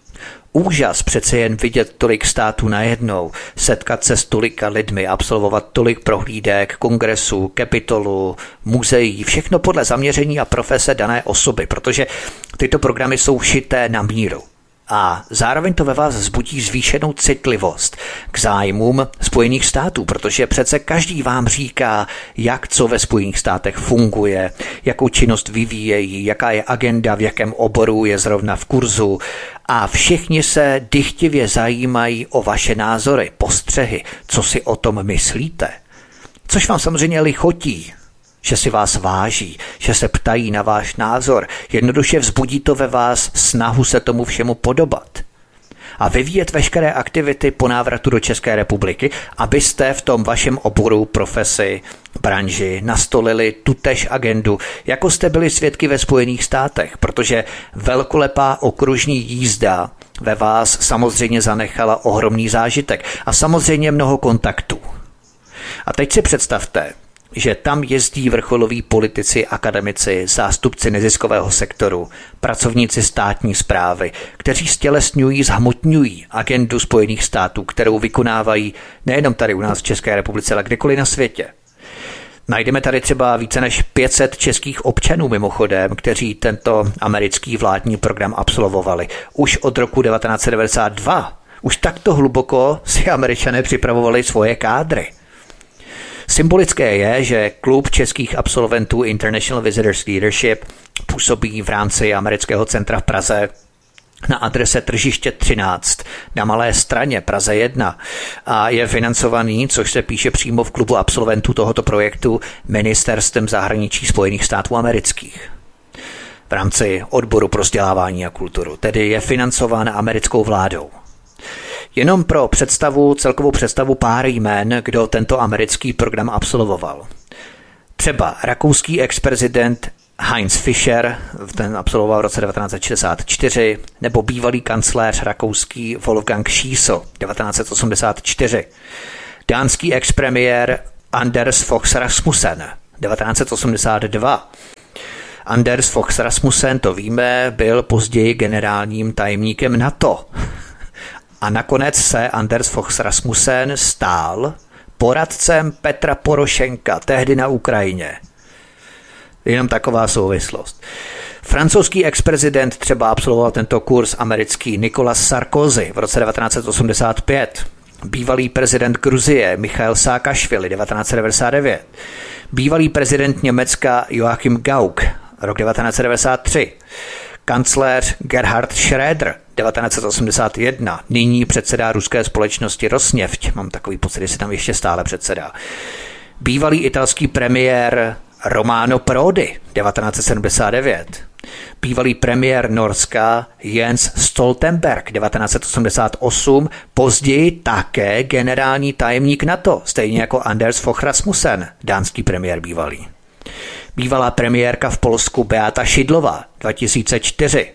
Úžas přece jen vidět tolik států najednou, setkat se s tolika lidmi, absolvovat tolik prohlídek, kongresů, kapitolů, muzeí, všechno podle zaměření a profese dané osoby, protože tyto programy jsou šité na míru. A zároveň to ve vás vzbudí zvýšenou citlivost k zájmům Spojených států, protože přece každý vám říká, jak co ve Spojených státech funguje, jakou činnost vyvíjejí, jaká je agenda, v jakém oboru je zrovna v kurzu a všichni se dychtivě zajímají o vaše názory, postřehy, co si o tom myslíte. Což vám samozřejmě lichotí, že si vás váží, že se ptají na váš názor, jednoduše vzbudí to ve vás snahu se tomu všemu podobat a vyvíjet veškeré aktivity po návratu do České republiky, abyste v tom vašem oboru, profesi, branži nastolili tutéž agendu, jako jste byli svědky ve Spojených státech, protože velkolepá okružní jízda ve vás samozřejmě zanechala ohromný zážitek a samozřejmě mnoho kontaktů. A teď si představte, že tam jezdí vrcholoví politici, akademici, zástupci neziskového sektoru, pracovníci státní správy, kteří stělesňují, zhmotňují agendu Spojených států, kterou vykonávají nejenom tady u nás v České republice, ale kdekoliv na světě. Najdeme tady třeba více než pět set českých občanů mimochodem, kteří tento americký vládní program absolvovali už od roku devatenáct set devadesát dva. Už takto hluboko si Američané připravovali svoje kádry. Symbolické je, že klub českých absolventů International Visitors Leadership působí v rámci amerického centra v Praze na adrese Tržiště třináct na Malé Straně Praze jedna a je financovaný, což se píše přímo v klubu absolventů tohoto projektu, Ministerstvem zahraničí Spojených států amerických. V rámci odboru pro vzdělávání a kulturu, tedy je financován americkou vládou. Jenom pro představu, celkovou představu pár jmén, kdo tento americký program absolvoval. Třeba rakouský ex-prezident Heinz Fischer, ten absolvoval v roce devatenáct set šedesát čtyři, nebo bývalý kancléř rakouský Wolfgang Schissel devatenáct set osmdesát čtyři, dánský ex-premiér Anders Fogh Rasmussen devatenáct set osmdesát dva. Anders Fogh Rasmussen, to víme, byl později generálním tajemníkem NATO. A nakonec se Anders Fogh Rasmussen stal poradcem Petra Porošenka, tehdy na Ukrajině. Jenom taková souvislost. Francouzský ex-prezident třeba absolvoval tento kurz americký Nicolas Sarkozy v roce devatenáct set osmdesát pět. Bývalý prezident Gruzie Michail Saakašvili devatenáct set devadesát devět. Bývalý prezident Německa Joachim Gauck rok devatenáct set devadesát tři. Kancléř Gerhard Schröder devatenáct set osmdesát jedna. Nyní předseda ruské společnosti Rosneft. Mám takový pocit, že se tam ještě stále předsedá. Bývalý italský premiér Romano Prodi devatenáct set sedmdesát devět. Bývalý premiér Norska Jens Stoltenberg devatenáct set osmdesát osm, později také generální tajemník NATO, stejně jako Anders Fogh Rasmussen, dánský premiér bývalý. Bývalá premiérka v Polsku Beata Szydlová dva tisíce čtyři.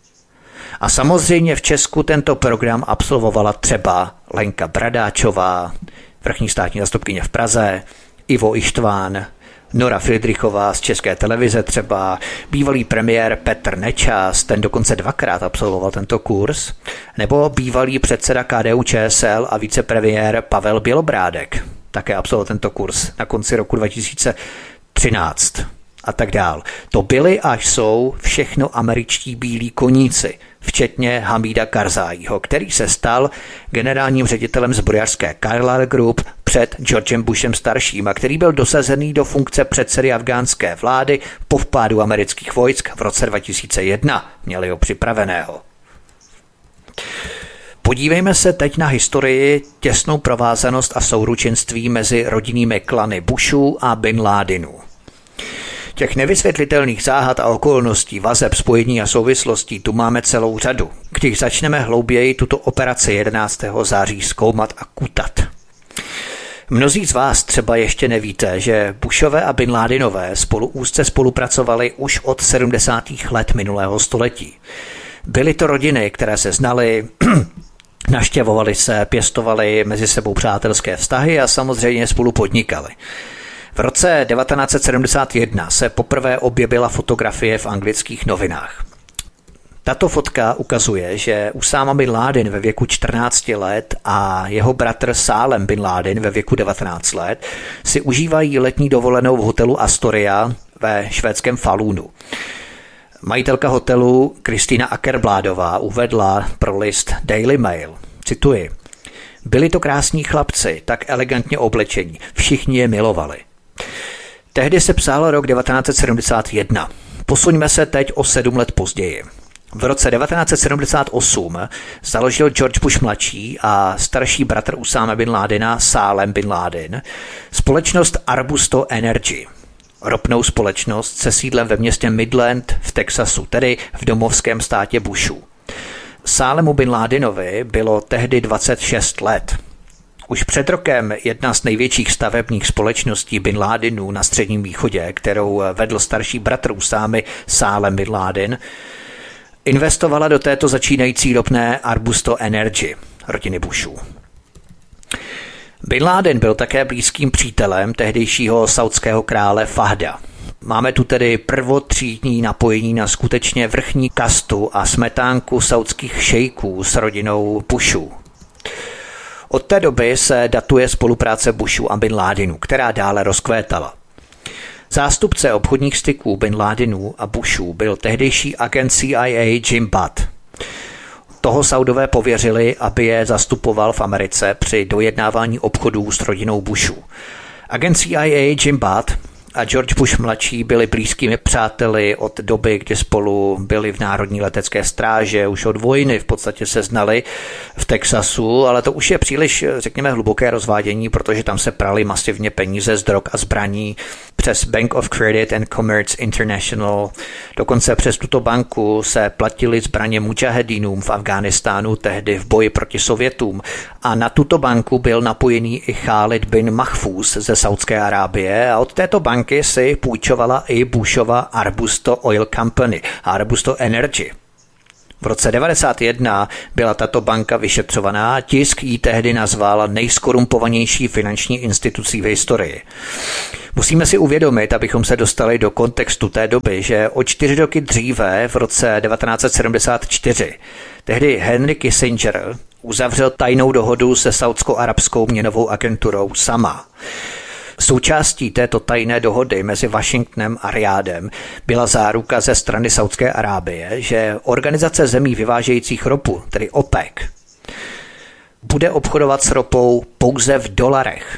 A samozřejmě v Česku tento program absolvovala třeba Lenka Bradáčová, vrchní státní zástupkyně v Praze, Ivo Ištván, Nora Friedrichová z České televize třeba, bývalý premiér Petr Nečas, ten dokonce dvakrát absolvoval tento kurz, nebo bývalý předseda K D U Č S L a vicepremiér Pavel Bělobrádek, také absolvoval tento kurz na konci roku dva tisíce třináct a tak dál. To byli až jsou všechno američtí bílí koníci, včetně Hamida Karzáího, který se stal generálním ředitelem zbrojařské Carlyle Group před Georgem Bushem starším a který byl dosazený do funkce předsedy afgánské vlády po vpádu amerických vojsk v roce dva tisíce jedna. Měli ho připraveného. Podívejme se teď na historii, těsnou provázanost a souručenství mezi rodinnými klany Bushů a Bin Ládinů. Těch nevysvětlitelných záhad a okolností, vazeb, spojení a souvislostí tu máme celou řadu, když začneme hlouběji tuto operaci jedenáctého září zkoumat a kutat. Mnozí z vás třeba ještě nevíte, že Bushové a Bin Ládinové spolu úzce spolupracovali už od sedmdesátých let minulého století. Byly to rodiny, které se znaly, navštěvovali se, pěstovali mezi sebou přátelské vztahy a samozřejmě spolu podnikali. V roce devatenáct set sedmdesát jedna se poprvé objevila fotografie v anglických novinách. Tato fotka ukazuje, že Usáma bin Ládin ve věku čtrnácti let a jeho bratr Sálem bin Ládin ve věku devatenácti let si užívají letní dovolenou v hotelu Astoria ve švédském Falunu. Majitelka hotelu Kristýna Akerbládová uvedla pro list Daily Mail, cituji: byli to krásní chlapci, tak elegantně oblečení, všichni je milovali. Tehdy se psal rok devatenáct set sedmdesát jedna. Posuňme se teď o sedm let později. V roce devatenáct set sedmdesát osm založil George Bush mladší a starší bratr Usáma bin Ládina Sálem bin Ládin společnost Arbusto Energy, ropnou společnost se sídlem ve městě Midland v Texasu, tedy v domovském státě Bushů. Sálemu bin Ládinovi bylo tehdy dvacet šest let. Už před rokem jedna z největších stavebních společností Bin Ládinů na Středním východě, kterou vedl starší bratr Usámy Sálem bin Ládin, investovala do této začínající ropné Arbusto Energy rodiny Bushů. Bin Ládin byl také blízkým přítelem tehdejšího saudského krále Fahda. Máme tu tedy prvotřídní napojení na skutečně vrchní kastu a smetánku saudských šejků s rodinou Bushů. Od té doby se datuje spolupráce Bushů a Bin Ládinů, která dále rozkvétala. Zástupce obchodních styků Bin Ládinů a Bushů byl tehdejší agent C I A Jim Butt. Toho Saudové pověřili, aby je zastupoval v Americe při dojednávání obchodů s rodinou Bushů. Agent C I A Jim Butt a George Bush mladší byli blízkými přáteli od doby, kdy spolu byli v Národní letecké stráže, už od vojny v podstatě se znali v Texasu, ale to už je příliš, řekněme, hluboké rozvádění, protože tam se prali masivně peníze z drog a zbraní přes Bank of Credit and Commerce International. Dokonce přes tuto banku se platily zbraně mudžahedínům v Afghánistánu, tehdy v boji proti Sovětům. A na tuto banku byl napojený i Khalid bin Mahfuz ze Saudské Arábie a od této banky si půjčovala i Bushova Arbusto Oil Company a Arbusto Energy. V roce devadesát jedna byla tato banka vyšetřovaná a tisk ji tehdy nazval nejskorumpovanější finanční institucí v historii. Musíme si uvědomit, abychom se dostali do kontextu té doby, že o čtyři roky dříve, v roce devatenáct set sedmdesát čtyři, tehdy Henry Kissinger uzavřel tajnou dohodu se Saúdsko-arabskou měnovou agenturou SAMA. Součástí této tajné dohody mezi Washingtonem a Rijádem byla záruka ze strany Saúdské Arábie, že organizace zemí vyvážejících ropu, tedy OPEC, bude obchodovat s ropou pouze v dolarech.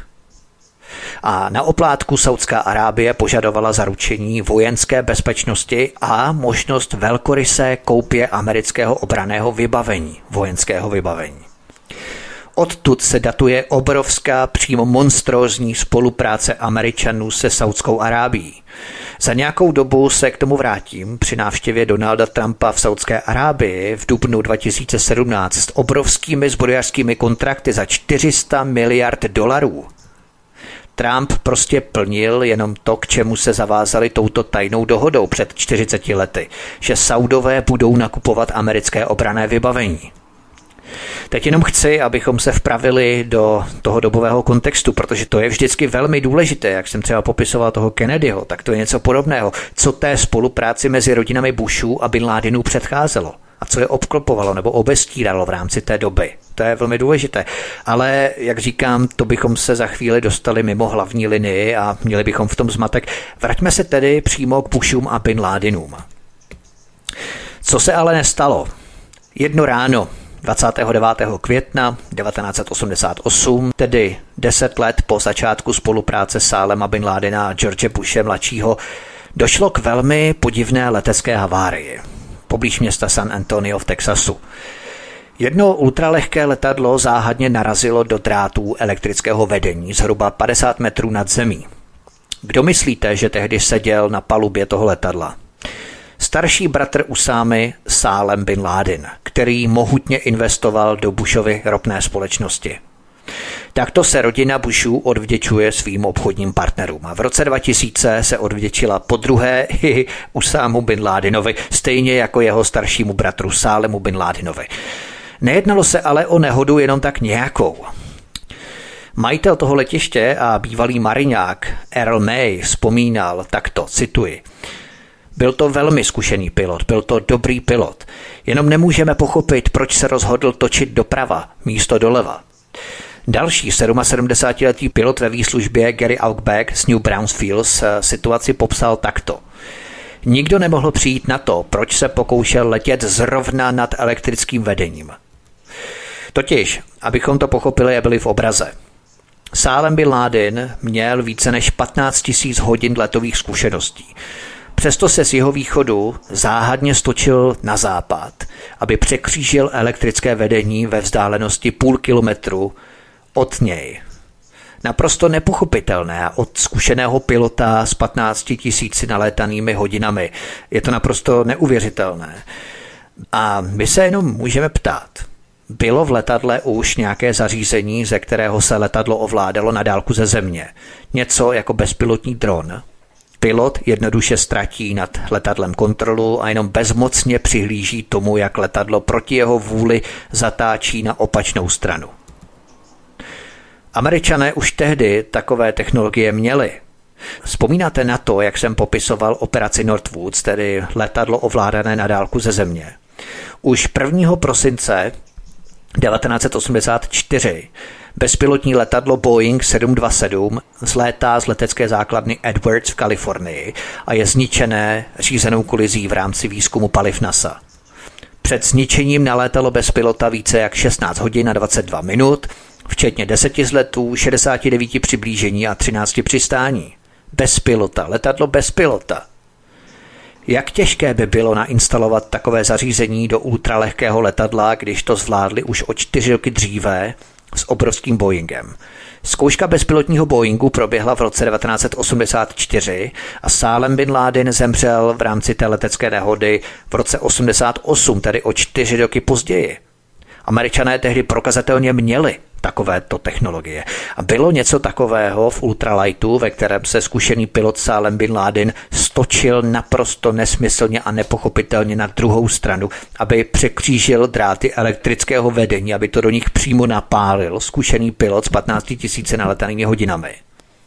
A na oplátku Saúdská Arábie požadovala zaručení vojenské bezpečnosti a možnost velkorysé koupě amerického obranného vybavení, vojenského vybavení. Odtud se datuje obrovská, přímo monstrózní spolupráce Američanů se Saúdskou Arábií. Za nějakou dobu se k tomu vrátím při návštěvě Donalda Trumpa v Saúdské Arábii v dubnu dva tisíce sedmnáct s obrovskými zbrojařskými kontrakty za čtyři sta miliard dolarů. Trump prostě plnil jenom to, k čemu se zavázali touto tajnou dohodou před čtyřiceti lety, že Saudové budou nakupovat americké obranné vybavení. Teď jenom chci, abychom se vpravili do toho dobového kontextu, protože to je vždycky velmi důležité, jak jsem třeba popisoval toho Kennedyho, tak to je něco podobného, co té spolupráci mezi rodinami Bushů a Bin Ládinů předcházelo a co je obklopovalo nebo obestíralo v rámci té doby. To je velmi důležité. Ale, jak říkám, to bychom se za chvíli dostali mimo hlavní linii a měli bychom v tom zmatek. Vraťme se tedy přímo k Bushům a Bin Ládinům. Co se ale nestalo? Jedno ráno, dvacátého devátého května devatenáct set osmdesát osm, tedy deset let po začátku spolupráce Sálema Bin Ládina a George Bushe mladšího, došlo k velmi podivné letecké havárii poblíž města San Antonio v Texasu. Jedno ultralehké letadlo záhadně narazilo do drátů elektrického vedení zhruba padesát metrů nad zemí. Kdo myslíte, že tehdy seděl na palubě toho letadla? Starší bratr Usámy Sálem Bin Ládin, který mohutně investoval do Bushovy ropné společnosti. Takto se rodina Bushů odvděčuje svým obchodním partnerům a v roce dva tisíce se odvděčila podruhé i Usámu Bin Ládinovi, stejně jako jeho staršímu bratru Sálemu Bin Ládinovi. Nejednalo se ale o nehodu jenom tak nějakou. Majitel toho letiště a bývalý mariňák Earl May vzpomínal takto, cituji: Byl to velmi zkušený pilot, byl to dobrý pilot, jenom nemůžeme pochopit, proč se rozhodl točit doprava místo doleva. Další sedmdesátletý pilot ve výslužbě Gary Augbeck z New Braunfels situaci popsal takto. Nikdo nemohl přijít na to, proč se pokoušel letět zrovna nad elektrickým vedením. Totiž, abychom to pochopili a byli v obraze. Sálem Bin Ládin měl více než patnáct tisíc hodin letových zkušeností. Přesto se z jeho východu záhadně stočil na západ, aby překřížil elektrické vedení ve vzdálenosti půl kilometru od něj. Naprosto nepochopitelné od zkušeného pilota s patnácti tisíci nalétanými hodinami. Je to naprosto neuvěřitelné. A my se jenom můžeme ptát, bylo v letadle už nějaké zařízení, ze kterého se letadlo ovládalo na dálku ze země? Něco jako bezpilotní dron? Pilot jednoduše ztratí nad letadlem kontrolu a jenom bezmocně přihlíží tomu, jak letadlo proti jeho vůli zatáčí na opačnou stranu. Američané už tehdy takové technologie měli. Vzpomínáte na to, jak jsem popisoval operaci Northwoods, tedy letadlo ovládané na dálku ze země? Už prvního prosince devatenáct set osmdesát čtyři bezpilotní letadlo Boeing sedm dvacet sedm vzlétá z letecké základny Edwards v Kalifornii a je zničené řízenou kolizí v rámci výzkumu paliv NASA. Před zničením nalétalo bez pilota více jak šestnáct hodin a dvacet dva minut, včetně deseti vzletů, šedesáti devíti přiblížení a třinácti přistání. Bez pilota, letadlo bez pilota. Jak těžké by bylo nainstalovat takové zařízení do ultralehkého letadla, když to zvládli už o čtyři roky dříve s obrovským Boeingem. Zkouška bezpilotního Boeingu proběhla v roce devatenáct set osmdesát čtyři a Salem bin Laden zemřel v rámci té letecké nehody v roce osmdesát osm, tedy o čtyři roky později. Američané tehdy prokazatelně měli takovéto technologie. A bylo něco takového v ultralightu, ve kterém se zkušený pilot Salem bin Laden stočil naprosto nesmyslně a nepochopitelně na druhou stranu, aby překřížil dráty elektrického vedení, aby to do nich přímo napálil zkušený pilot s patnácti tisíci naletanými hodinami.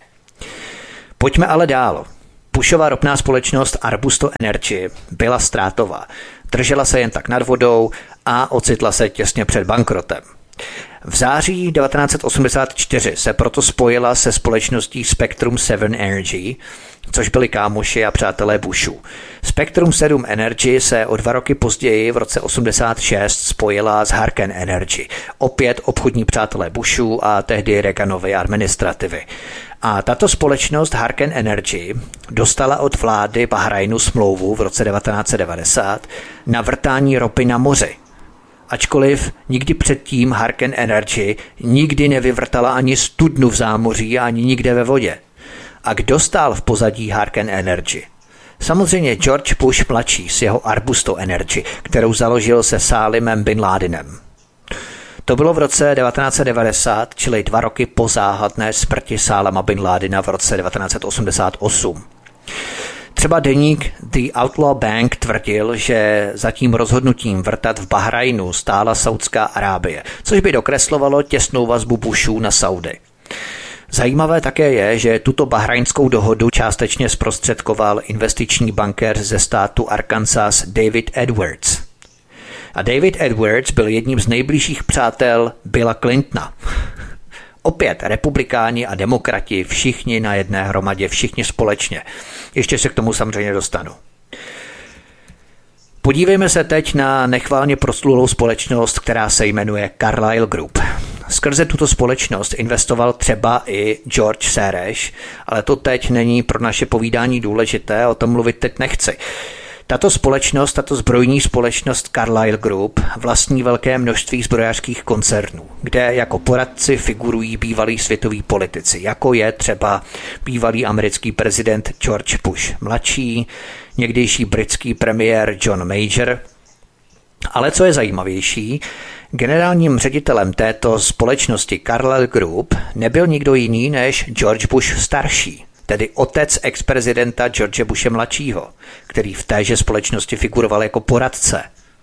Pojďme ale dál. Bushova ropná společnost Arbusto Energy byla ztrátová. Držela se jen tak nad vodou a ocitla se těsně před bankrotem. V září devatenáct set osmdesát čtyři se proto spojila se společností Spectrum sedm Energy, což byli kámoši a přátelé Bushů. Spectrum sedm Energy se o dva roky později v roce osmdesát šest spojila s Harken Energy, opět obchodní přátelé Bushů a tehdy Reaganovy administrativy. A tato společnost Harken Energy dostala od vlády Bahrajnu smlouvu v roce devatenáct set devadesát na vrtání ropy na moři. Ačkoliv nikdy předtím Harken Energy nikdy nevyvrtala ani studnu v zámoří ani nikde ve vodě. A kdo stál v pozadí Harken Energy? Samozřejmě George Bush mladší s jeho Arbusto Energy, kterou založil se Salimem bin Ladenem. To bylo v roce devatenáct set devadesát, čili dva roky po záhadné smrti Salama bin Ladena v roce devatenáct set osmdesát osm. Třeba deník The Outlaw Bank tvrdil, že za tím rozhodnutím vrtat v Bahrajnu stála Saudská Arábie, což by dokreslovalo těsnou vazbu Bushů na Saudy. Zajímavé také je, že tuto bahrajnskou dohodu částečně zprostředkoval investiční bankér ze státu Arkansas David Edwards. A David Edwards byl jedním z nejbližších přátel Billa Clintona. Opět republikáni a demokrati, všichni na jedné hromadě, všichni společně. Ještě se k tomu samozřejmě dostanu. Podívejme se teď na nechválně proslulou společnost, která se jmenuje Carlyle Group. Skrze tuto společnost investoval třeba i George Soros, ale to teď není pro naše povídání důležité, o tom mluvit teď nechci. Tato společnost, tato zbrojní společnost Carlyle Group vlastní velké množství zbrojařských koncernů, kde jako poradci figurují bývalí světoví politici, jako je třeba bývalý americký prezident George Bush mladší, někdejší britský premiér John Major. Ale co je zajímavější, generálním ředitelem této společnosti Carlyle Group nebyl nikdo jiný než George Bush starší, tedy otec ex-prezidenta George Bushe mladšího, který v téže společnosti figuroval jako poradce.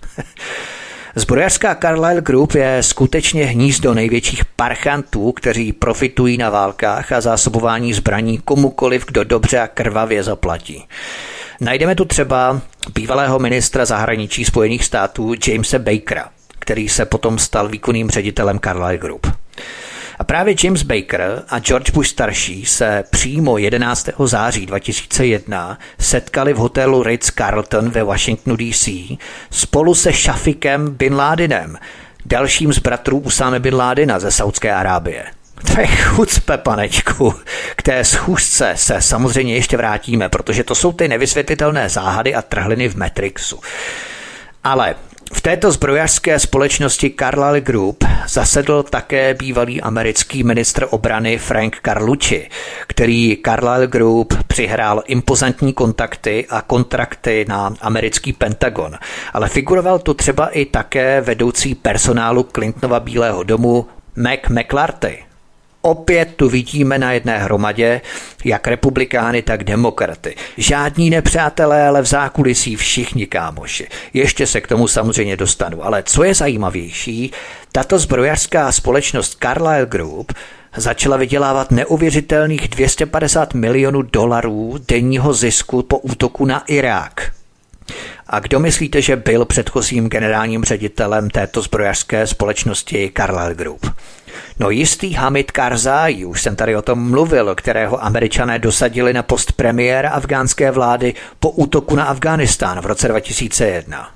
Zbrojařská Carlyle Group je skutečně hnízdo největších parchantů, kteří profitují na válkách a zásobování zbraní komukoliv, kdo dobře a krvavě zaplatí. Najdeme tu třeba bývalého ministra zahraničí Spojených států Jamese Bakera, který se potom stal výkonným ředitelem Carlyle Group. A právě James Baker a George Bush starší se přímo jedenáctého září dva tisíce jedna setkali v hotelu Ritz-Carlton ve Washingtonu D C spolu se Shafiqem bin Ladenem, dalším z bratrů Usámy bin Ladena ze Saudské Arábie. To je chucpe, panečku. K té schůzce se samozřejmě ještě vrátíme, protože to jsou ty nevysvětlitelné záhady a trhliny v Matrixu. Ale v této zbrojařské společnosti Carlyle Group zasedl také bývalý americký ministr obrany Frank Carlucci, který Carlyle Group přihrál impozantní kontakty a kontrakty na americký Pentagon. Ale figuroval tu třeba i také vedoucí personálu Clintonova Bílého domu Mac McClarty. Opět tu vidíme na jedné hromadě jak republikány, tak demokraty. Žádní nepřátelé, ale v zákulisí všichni kámoši. Ještě se k tomu samozřejmě dostanu. Ale co je zajímavější, tato zbrojařská společnost Carlyle Group začala vydělávat neuvěřitelných dvě stě padesát milionů dolarů denního zisku po útoku na Irák. A kdo myslíte, že byl předchozím generálním ředitelem této zbrojařské společnosti Carlyle Group? No jistý Hamid Karzai, už jsem tady o tom mluvil, kterého Američané dosadili na post premiéra afgánské vlády po útoku na Afghánistán v roce dva tisíce jedna.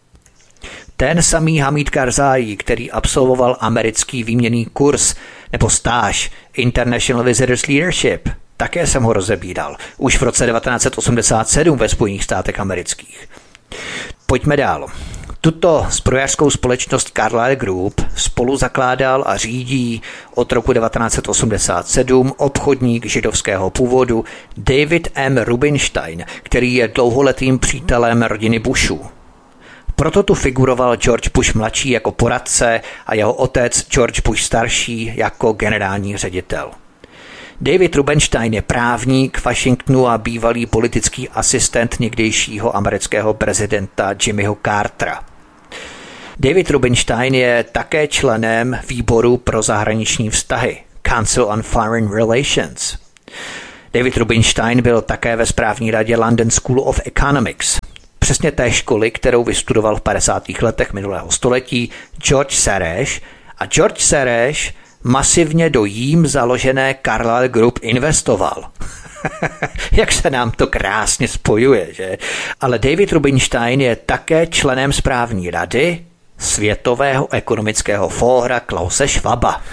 Ten samý Hamid Karzai, který absolvoval americký výměnný kurz nebo stáž International Visitors Leadership, Také jsem ho rozebíral. Už v roce devatenáct set osmdesát sedm ve Spojených státech amerických. Pojďme dál. Tuto zbrojařskou společnost Carlyle Group spolu zakládal a řídí od roku devatenáct set osmdesát sedm obchodník židovského původu David M. Rubenstein, který je dlouholetým přítelem rodiny Bushů. Proto tu figuroval George Bush mladší jako poradce a jeho otec George Bush starší jako generální ředitel. David Rubenstein je právník v Washingtonu a bývalý politický asistent někdejšího amerického prezidenta Jimmyho Cartera. David Rubenstein je také členem výboru pro zahraniční vztahy, Council on Foreign Relations. David Rubenstein byl také ve správní radě London School of Economics, přesně té školy, kterou vystudoval v padesátých letech minulého století George Soros, a George Soros masivně do jím založené Carlyle Group investoval. Jak se nám to krásně spojuje, že? Ale David Rubenstein je také členem správní rady Světového ekonomického fóra Klause Schwaba.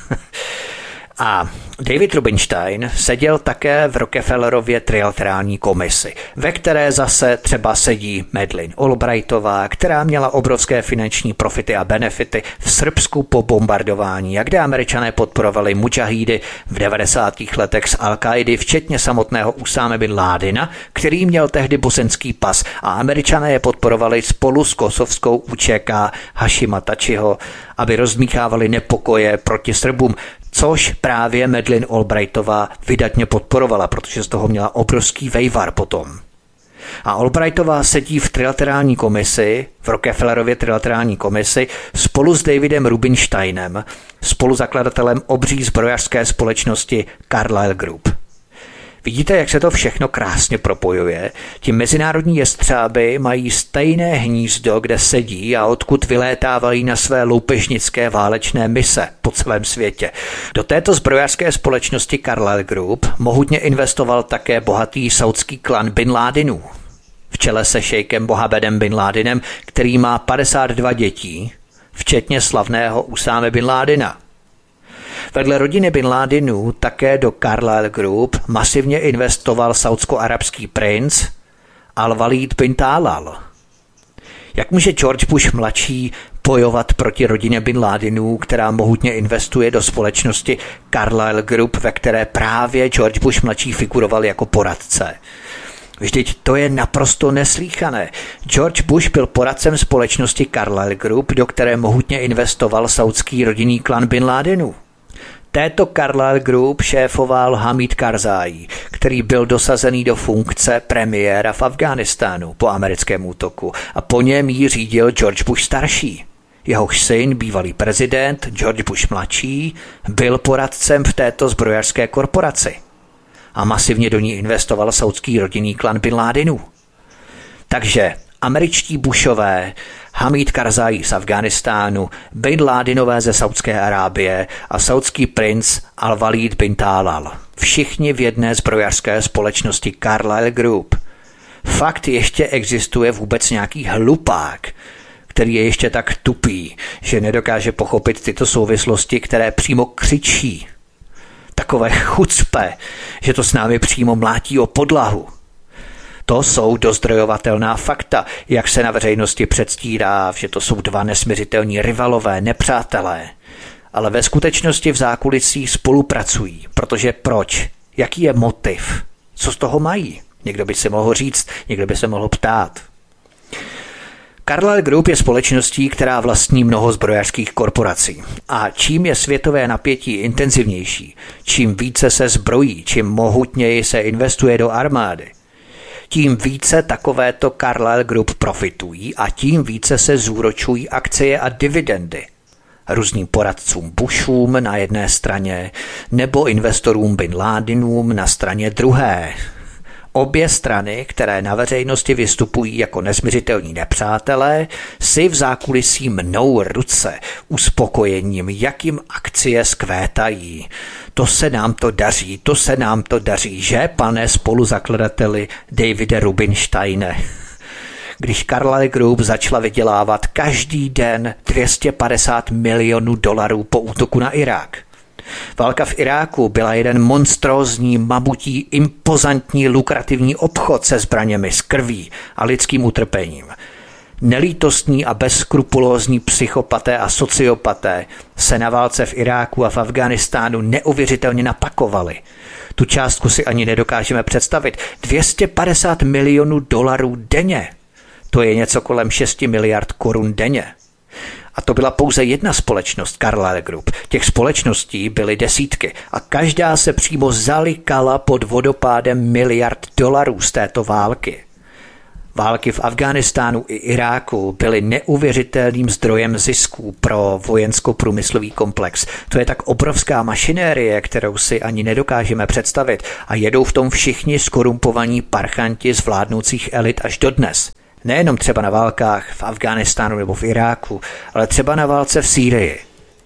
A David Rubenstein seděl také v Rockefellerově trilaterální komisi, ve které zase třeba sedí Madeleine Albrightová, která měla obrovské finanční profity a benefity v Srbsku po bombardování, a kde Američané podporovali mudžahídy v devadesátých letech z Al-Kaidy, včetně samotného Usáme bin Ládina, který měl tehdy bosenský pas, a Američané je podporovali spolu s kosovskou U Č K Hašima Tačiho, aby rozdmíchávali nepokoje proti Srbům, což právě Madeleine Albrightová vydatně podporovala, protože z toho měla obrovský vejvar potom. A Albrightová sedí v trilaterální komisi, v Rockefellerově trilaterální komisi, spolu s Davidem Rubensteinem, spoluzakladatelem obří zbrojařské společnosti Carlyle Group. Vidíte, jak se to všechno krásně propojuje? Ti mezinárodní jestřáby mají stejné hnízdo, kde sedí a odkud vylétávají na své loupežnické válečné mise po celém světě. Do této zbrojařské společnosti Carlyle Group mohutně investoval také bohatý saudský klan Bin Ládinů. V čele se šejkem Mohammedem Bin Ládinem, který má padesát dva dětí, včetně slavného Usáme bin Ládina. Vedle rodiny Bin Ládinů také do Carlyle Group masivně investoval saudsko-arabský princ Al-Walid bin Talal. Jak může George Bush mladší bojovat proti rodině Bin Ládinů, která mohutně investuje do společnosti Carlyle Group, ve které právě George Bush mladší figuroval jako poradce? Vždyť to je naprosto neslýchané. George Bush byl poradcem společnosti Carlyle Group, do které mohutně investoval saudský rodinný klan Bin Ládinů. Této Carlyle Group šéfoval Hamid Karzai, který byl dosazený do funkce premiéra v Afghánistánu po americkém útoku, a po něm ji řídil George Bush starší. Jehož syn, bývalý prezident George Bush mladší, byl poradcem v této zbrojařské korporaci a masivně do ní investoval saudský rodinný klan Bin Ládinů. Takže američtí Bushové, Hamid Karzai z Afghánistánu, Bin Ládinové ze Saudské Arábie a saudský princ Al-Walid bin Talal. Všichni v jedné zbrojařské společnosti Carlyle Group. Fakt ještě existuje vůbec nějaký hlupák, který je ještě tak tupý, že nedokáže pochopit tyto souvislosti, které přímo křičí. Takové chucpe, že to s námi přímo mlátí o podlahu. To jsou dozdrojovatelná fakta, jak se na veřejnosti předstírá, že to jsou dva nesmiřitelní rivalové, nepřátelé. Ale ve skutečnosti v zákulisí spolupracují, protože proč? Jaký je motiv? Co z toho mají? Někdo by si mohl říct, někdo by se mohl ptát. Carlyle Group je společností, která vlastní mnoho zbrojařských korporací. A čím je světové napětí intenzivnější, čím více se zbrojí, čím mohutněji se investuje do armády, tím více takovéto Carlyle Group profitují a tím více se zúročují akcie a dividendy různým poradcům Bushům na jedné straně nebo investorům Bin Ládinům na straně druhé. Obě strany, které na veřejnosti vystupují jako nesmiřitelní nepřátelé, si v zákulisí mnou ruce uspokojením, jakým akcie skvétají. To se nám to daří, to se nám to daří, že, pane spoluzakladateli Davide Rubensteine? Když Carlyle Group začala vydělávat každý den dvě stě padesát milionů dolarů po útoku na Irák. Válka v Iráku byla jeden monstrózní, mamutí, impozantní, lukrativní obchod se zbraněmi, s krví a lidským utrpením. Nelítostní a bezskrupulózní psychopaté a sociopaté se na válce v Iráku a v Afghánistánu neuvěřitelně napakovali. Tu částku si ani nedokážeme představit. dvě stě padesát milionů dolarů denně. To je něco kolem šest miliard korun denně. A to byla pouze jedna společnost, Carlyle Group. Těch společností byly desítky a každá se přímo zalikala pod vodopádem miliard dolarů z této války. Války v Afghánistánu i Iráku byly neuvěřitelným zdrojem zisků pro vojensko-průmyslový komplex. To je tak obrovská mašinérie, kterou si ani nedokážeme představit a jedou v tom všichni skorumpovaní parchanti z vládnoucích elit až dodnes. Nejenom třeba na válkách v Afghánistánu nebo v Iráku, ale třeba na válce v Sýrii.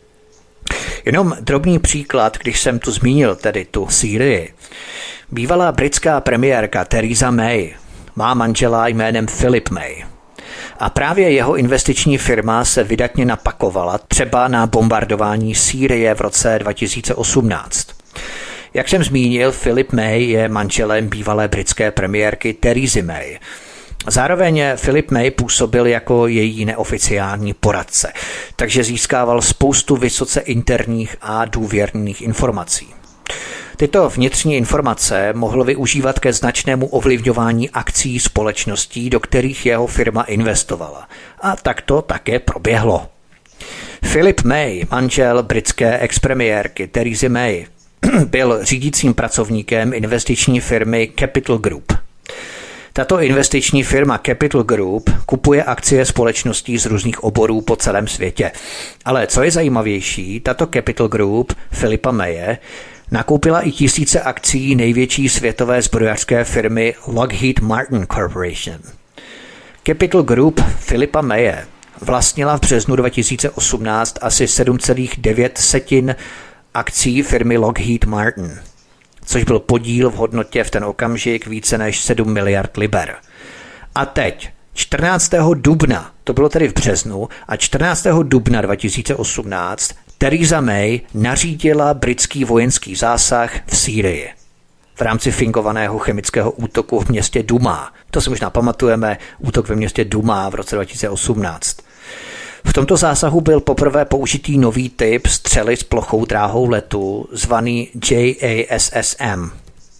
Jenom drobný příklad, když jsem tu zmínil tedy tu Sýrii. Bývalá britská premiérka Theresa May má manžela jménem Philip May. A právě jeho investiční firma se vydatně napakovala třeba na bombardování Sýrie v roce dva tisíce osmnáct. Jak jsem zmínil, Philip May je manželem bývalé britské premiérky Theresy May. Zároveň Philip May působil jako její neoficiální poradce, takže získával spoustu vysoce interních a důvěrných informací. Tyto vnitřní informace mohl využívat ke značnému ovlivňování akcí společností, do kterých jeho firma investovala. A tak to také proběhlo. Philip May, manžel britské expremiérky Theresy May, byl řídícím pracovníkem investiční firmy Capital Group. Tato investiční firma Capital Group kupuje akcie společností z různých oborů po celém světě. Ale co je zajímavější, tato Capital Group Philipa Maye nakoupila i tisíce akcií největší světové zbrojařské firmy Lockheed Martin Corporation. Capital Group Philipa Maye vlastnila v březnu dva tisíce osmnáct asi sedm celá devět akcií firmy Lockheed Martin, což byl podíl v hodnotě v ten okamžik více než sedm miliard liber. A teď, čtrnáctého dubna, to bylo tedy v březnu, a čtrnáctého dubna dva tisíce osmnáct Theresa May nařídila britský vojenský zásah v Sýrii v rámci fingovaného chemického útoku v městě Duma. To si možná pamatujeme, útok ve městě Duma v roce dva tisíce osmnáct. V tomto zásahu byl poprvé použitý nový typ střely s plochou dráhou letu, zvaný J A S S M.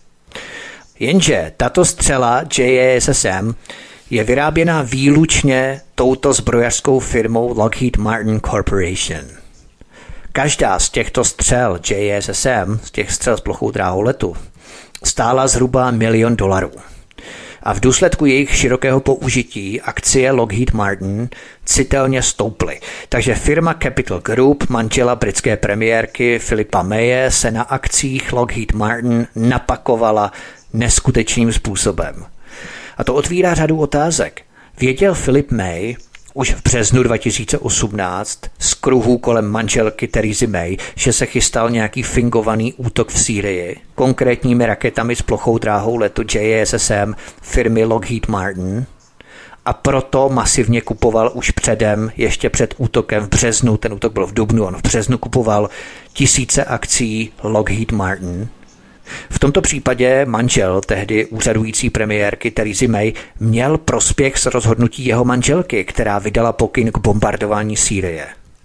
Jenže tato střela J A S S M je vyráběna výlučně touto zbrojařskou firmou Lockheed Martin Corporation. Každá z těchto střel J A S S M, z těch střel s plochou dráhou letu, stála zhruba milion dolarů. A v důsledku jejich širokého použití akcie Lockheed Martin citelně stouply. Takže firma Capital Group, manžela britské premiérky Philipa Maye, se na akcích Lockheed Martin napakovala neskutečným způsobem. A to otvírá řadu otázek. Věděl Philip May už v březnu dva tisíce osmnáct z kruhů kolem manželky Theresy May, že se chystal nějaký fingovaný útok v Sýrii konkrétními raketami s plochou dráhou letu J A S S M firmy Lockheed Martin a proto masivně kupoval už předem, ještě před útokem v březnu, ten útok byl v dubnu, on v březnu kupoval tisíce akcií Lockheed Martin. V tomto případě manžel tehdy úřadující premiérky Theresy May měl prospěch z rozhodnutí jeho manželky, která vydala pokyn k bombardování Sýrie.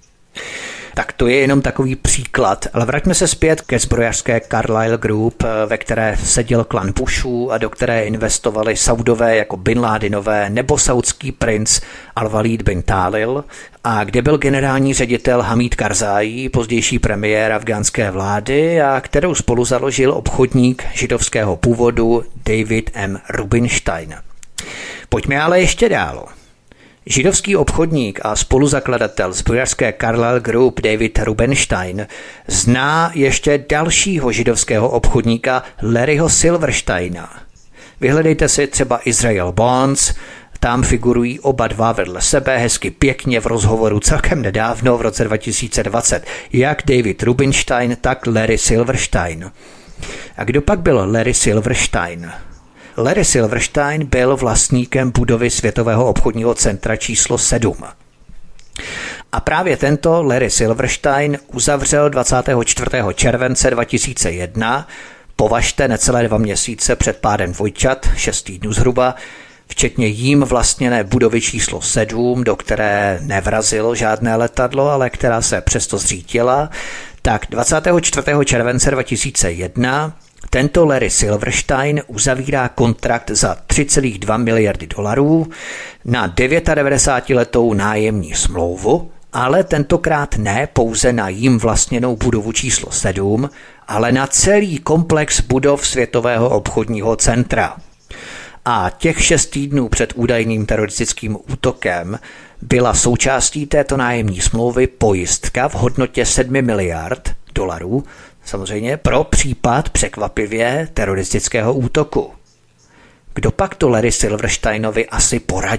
Tak to je jenom takový příklad, ale vraťme se zpět ke zbrojařské Carlyle Group, ve které seděl klan Bushů a do které investovali Saudové jako Bin Ládinové nebo saudský princ Al-Walid bin Talil a kde byl generální ředitel Hamid Karzai, pozdější premiér afgánské vlády a kterou spolu založil obchodník židovského původu David M. Rubinstein. Pojďme ale ještě dál. Židovský obchodník a spoluzakladatel zbrojařské Carlyle Group David Rubenstein zná ještě dalšího židovského obchodníka Larryho Silversteina. Vyhledejte si třeba Israel Bonds, tam figurují oba dva vedle sebe hezky pěkně v rozhovoru celkem nedávno v roce dva tisíce dvacet, jak David Rubenstein, tak Larry Silverstein. A kdo pak byl Larry Silverstein? Larry Silverstein byl vlastníkem budovy Světového obchodního centra číslo sedm. A právě tento Larry Silverstein uzavřel dvacátého čtvrtého července dva tisíce jedna, považte necelé dva měsíce před pádem dvojčat, šest týdnů zhruba, včetně jím vlastněné budovy číslo sedm, do které nevrazilo žádné letadlo, ale která se přesto zřítila, tak dvacátého čtvrtého července dva tisíce jedna tento Larry Silverstein uzavírá kontrakt za tři celé dva miliardy dolarů na devětadeväťletou nájemní smlouvu, ale tentokrát ne pouze na jím vlastněnou budovu číslo sedm, ale na celý komplex budov Světového obchodního centra. A těch šest týdnů před údajným teroristickým útokem byla součástí této nájemní smlouvy pojistka v hodnotě sedm miliard dolarů, samozřejmě pro případ překvapivě teroristického útoku. Kdo pak to Larry Silversteinovi asi poradil?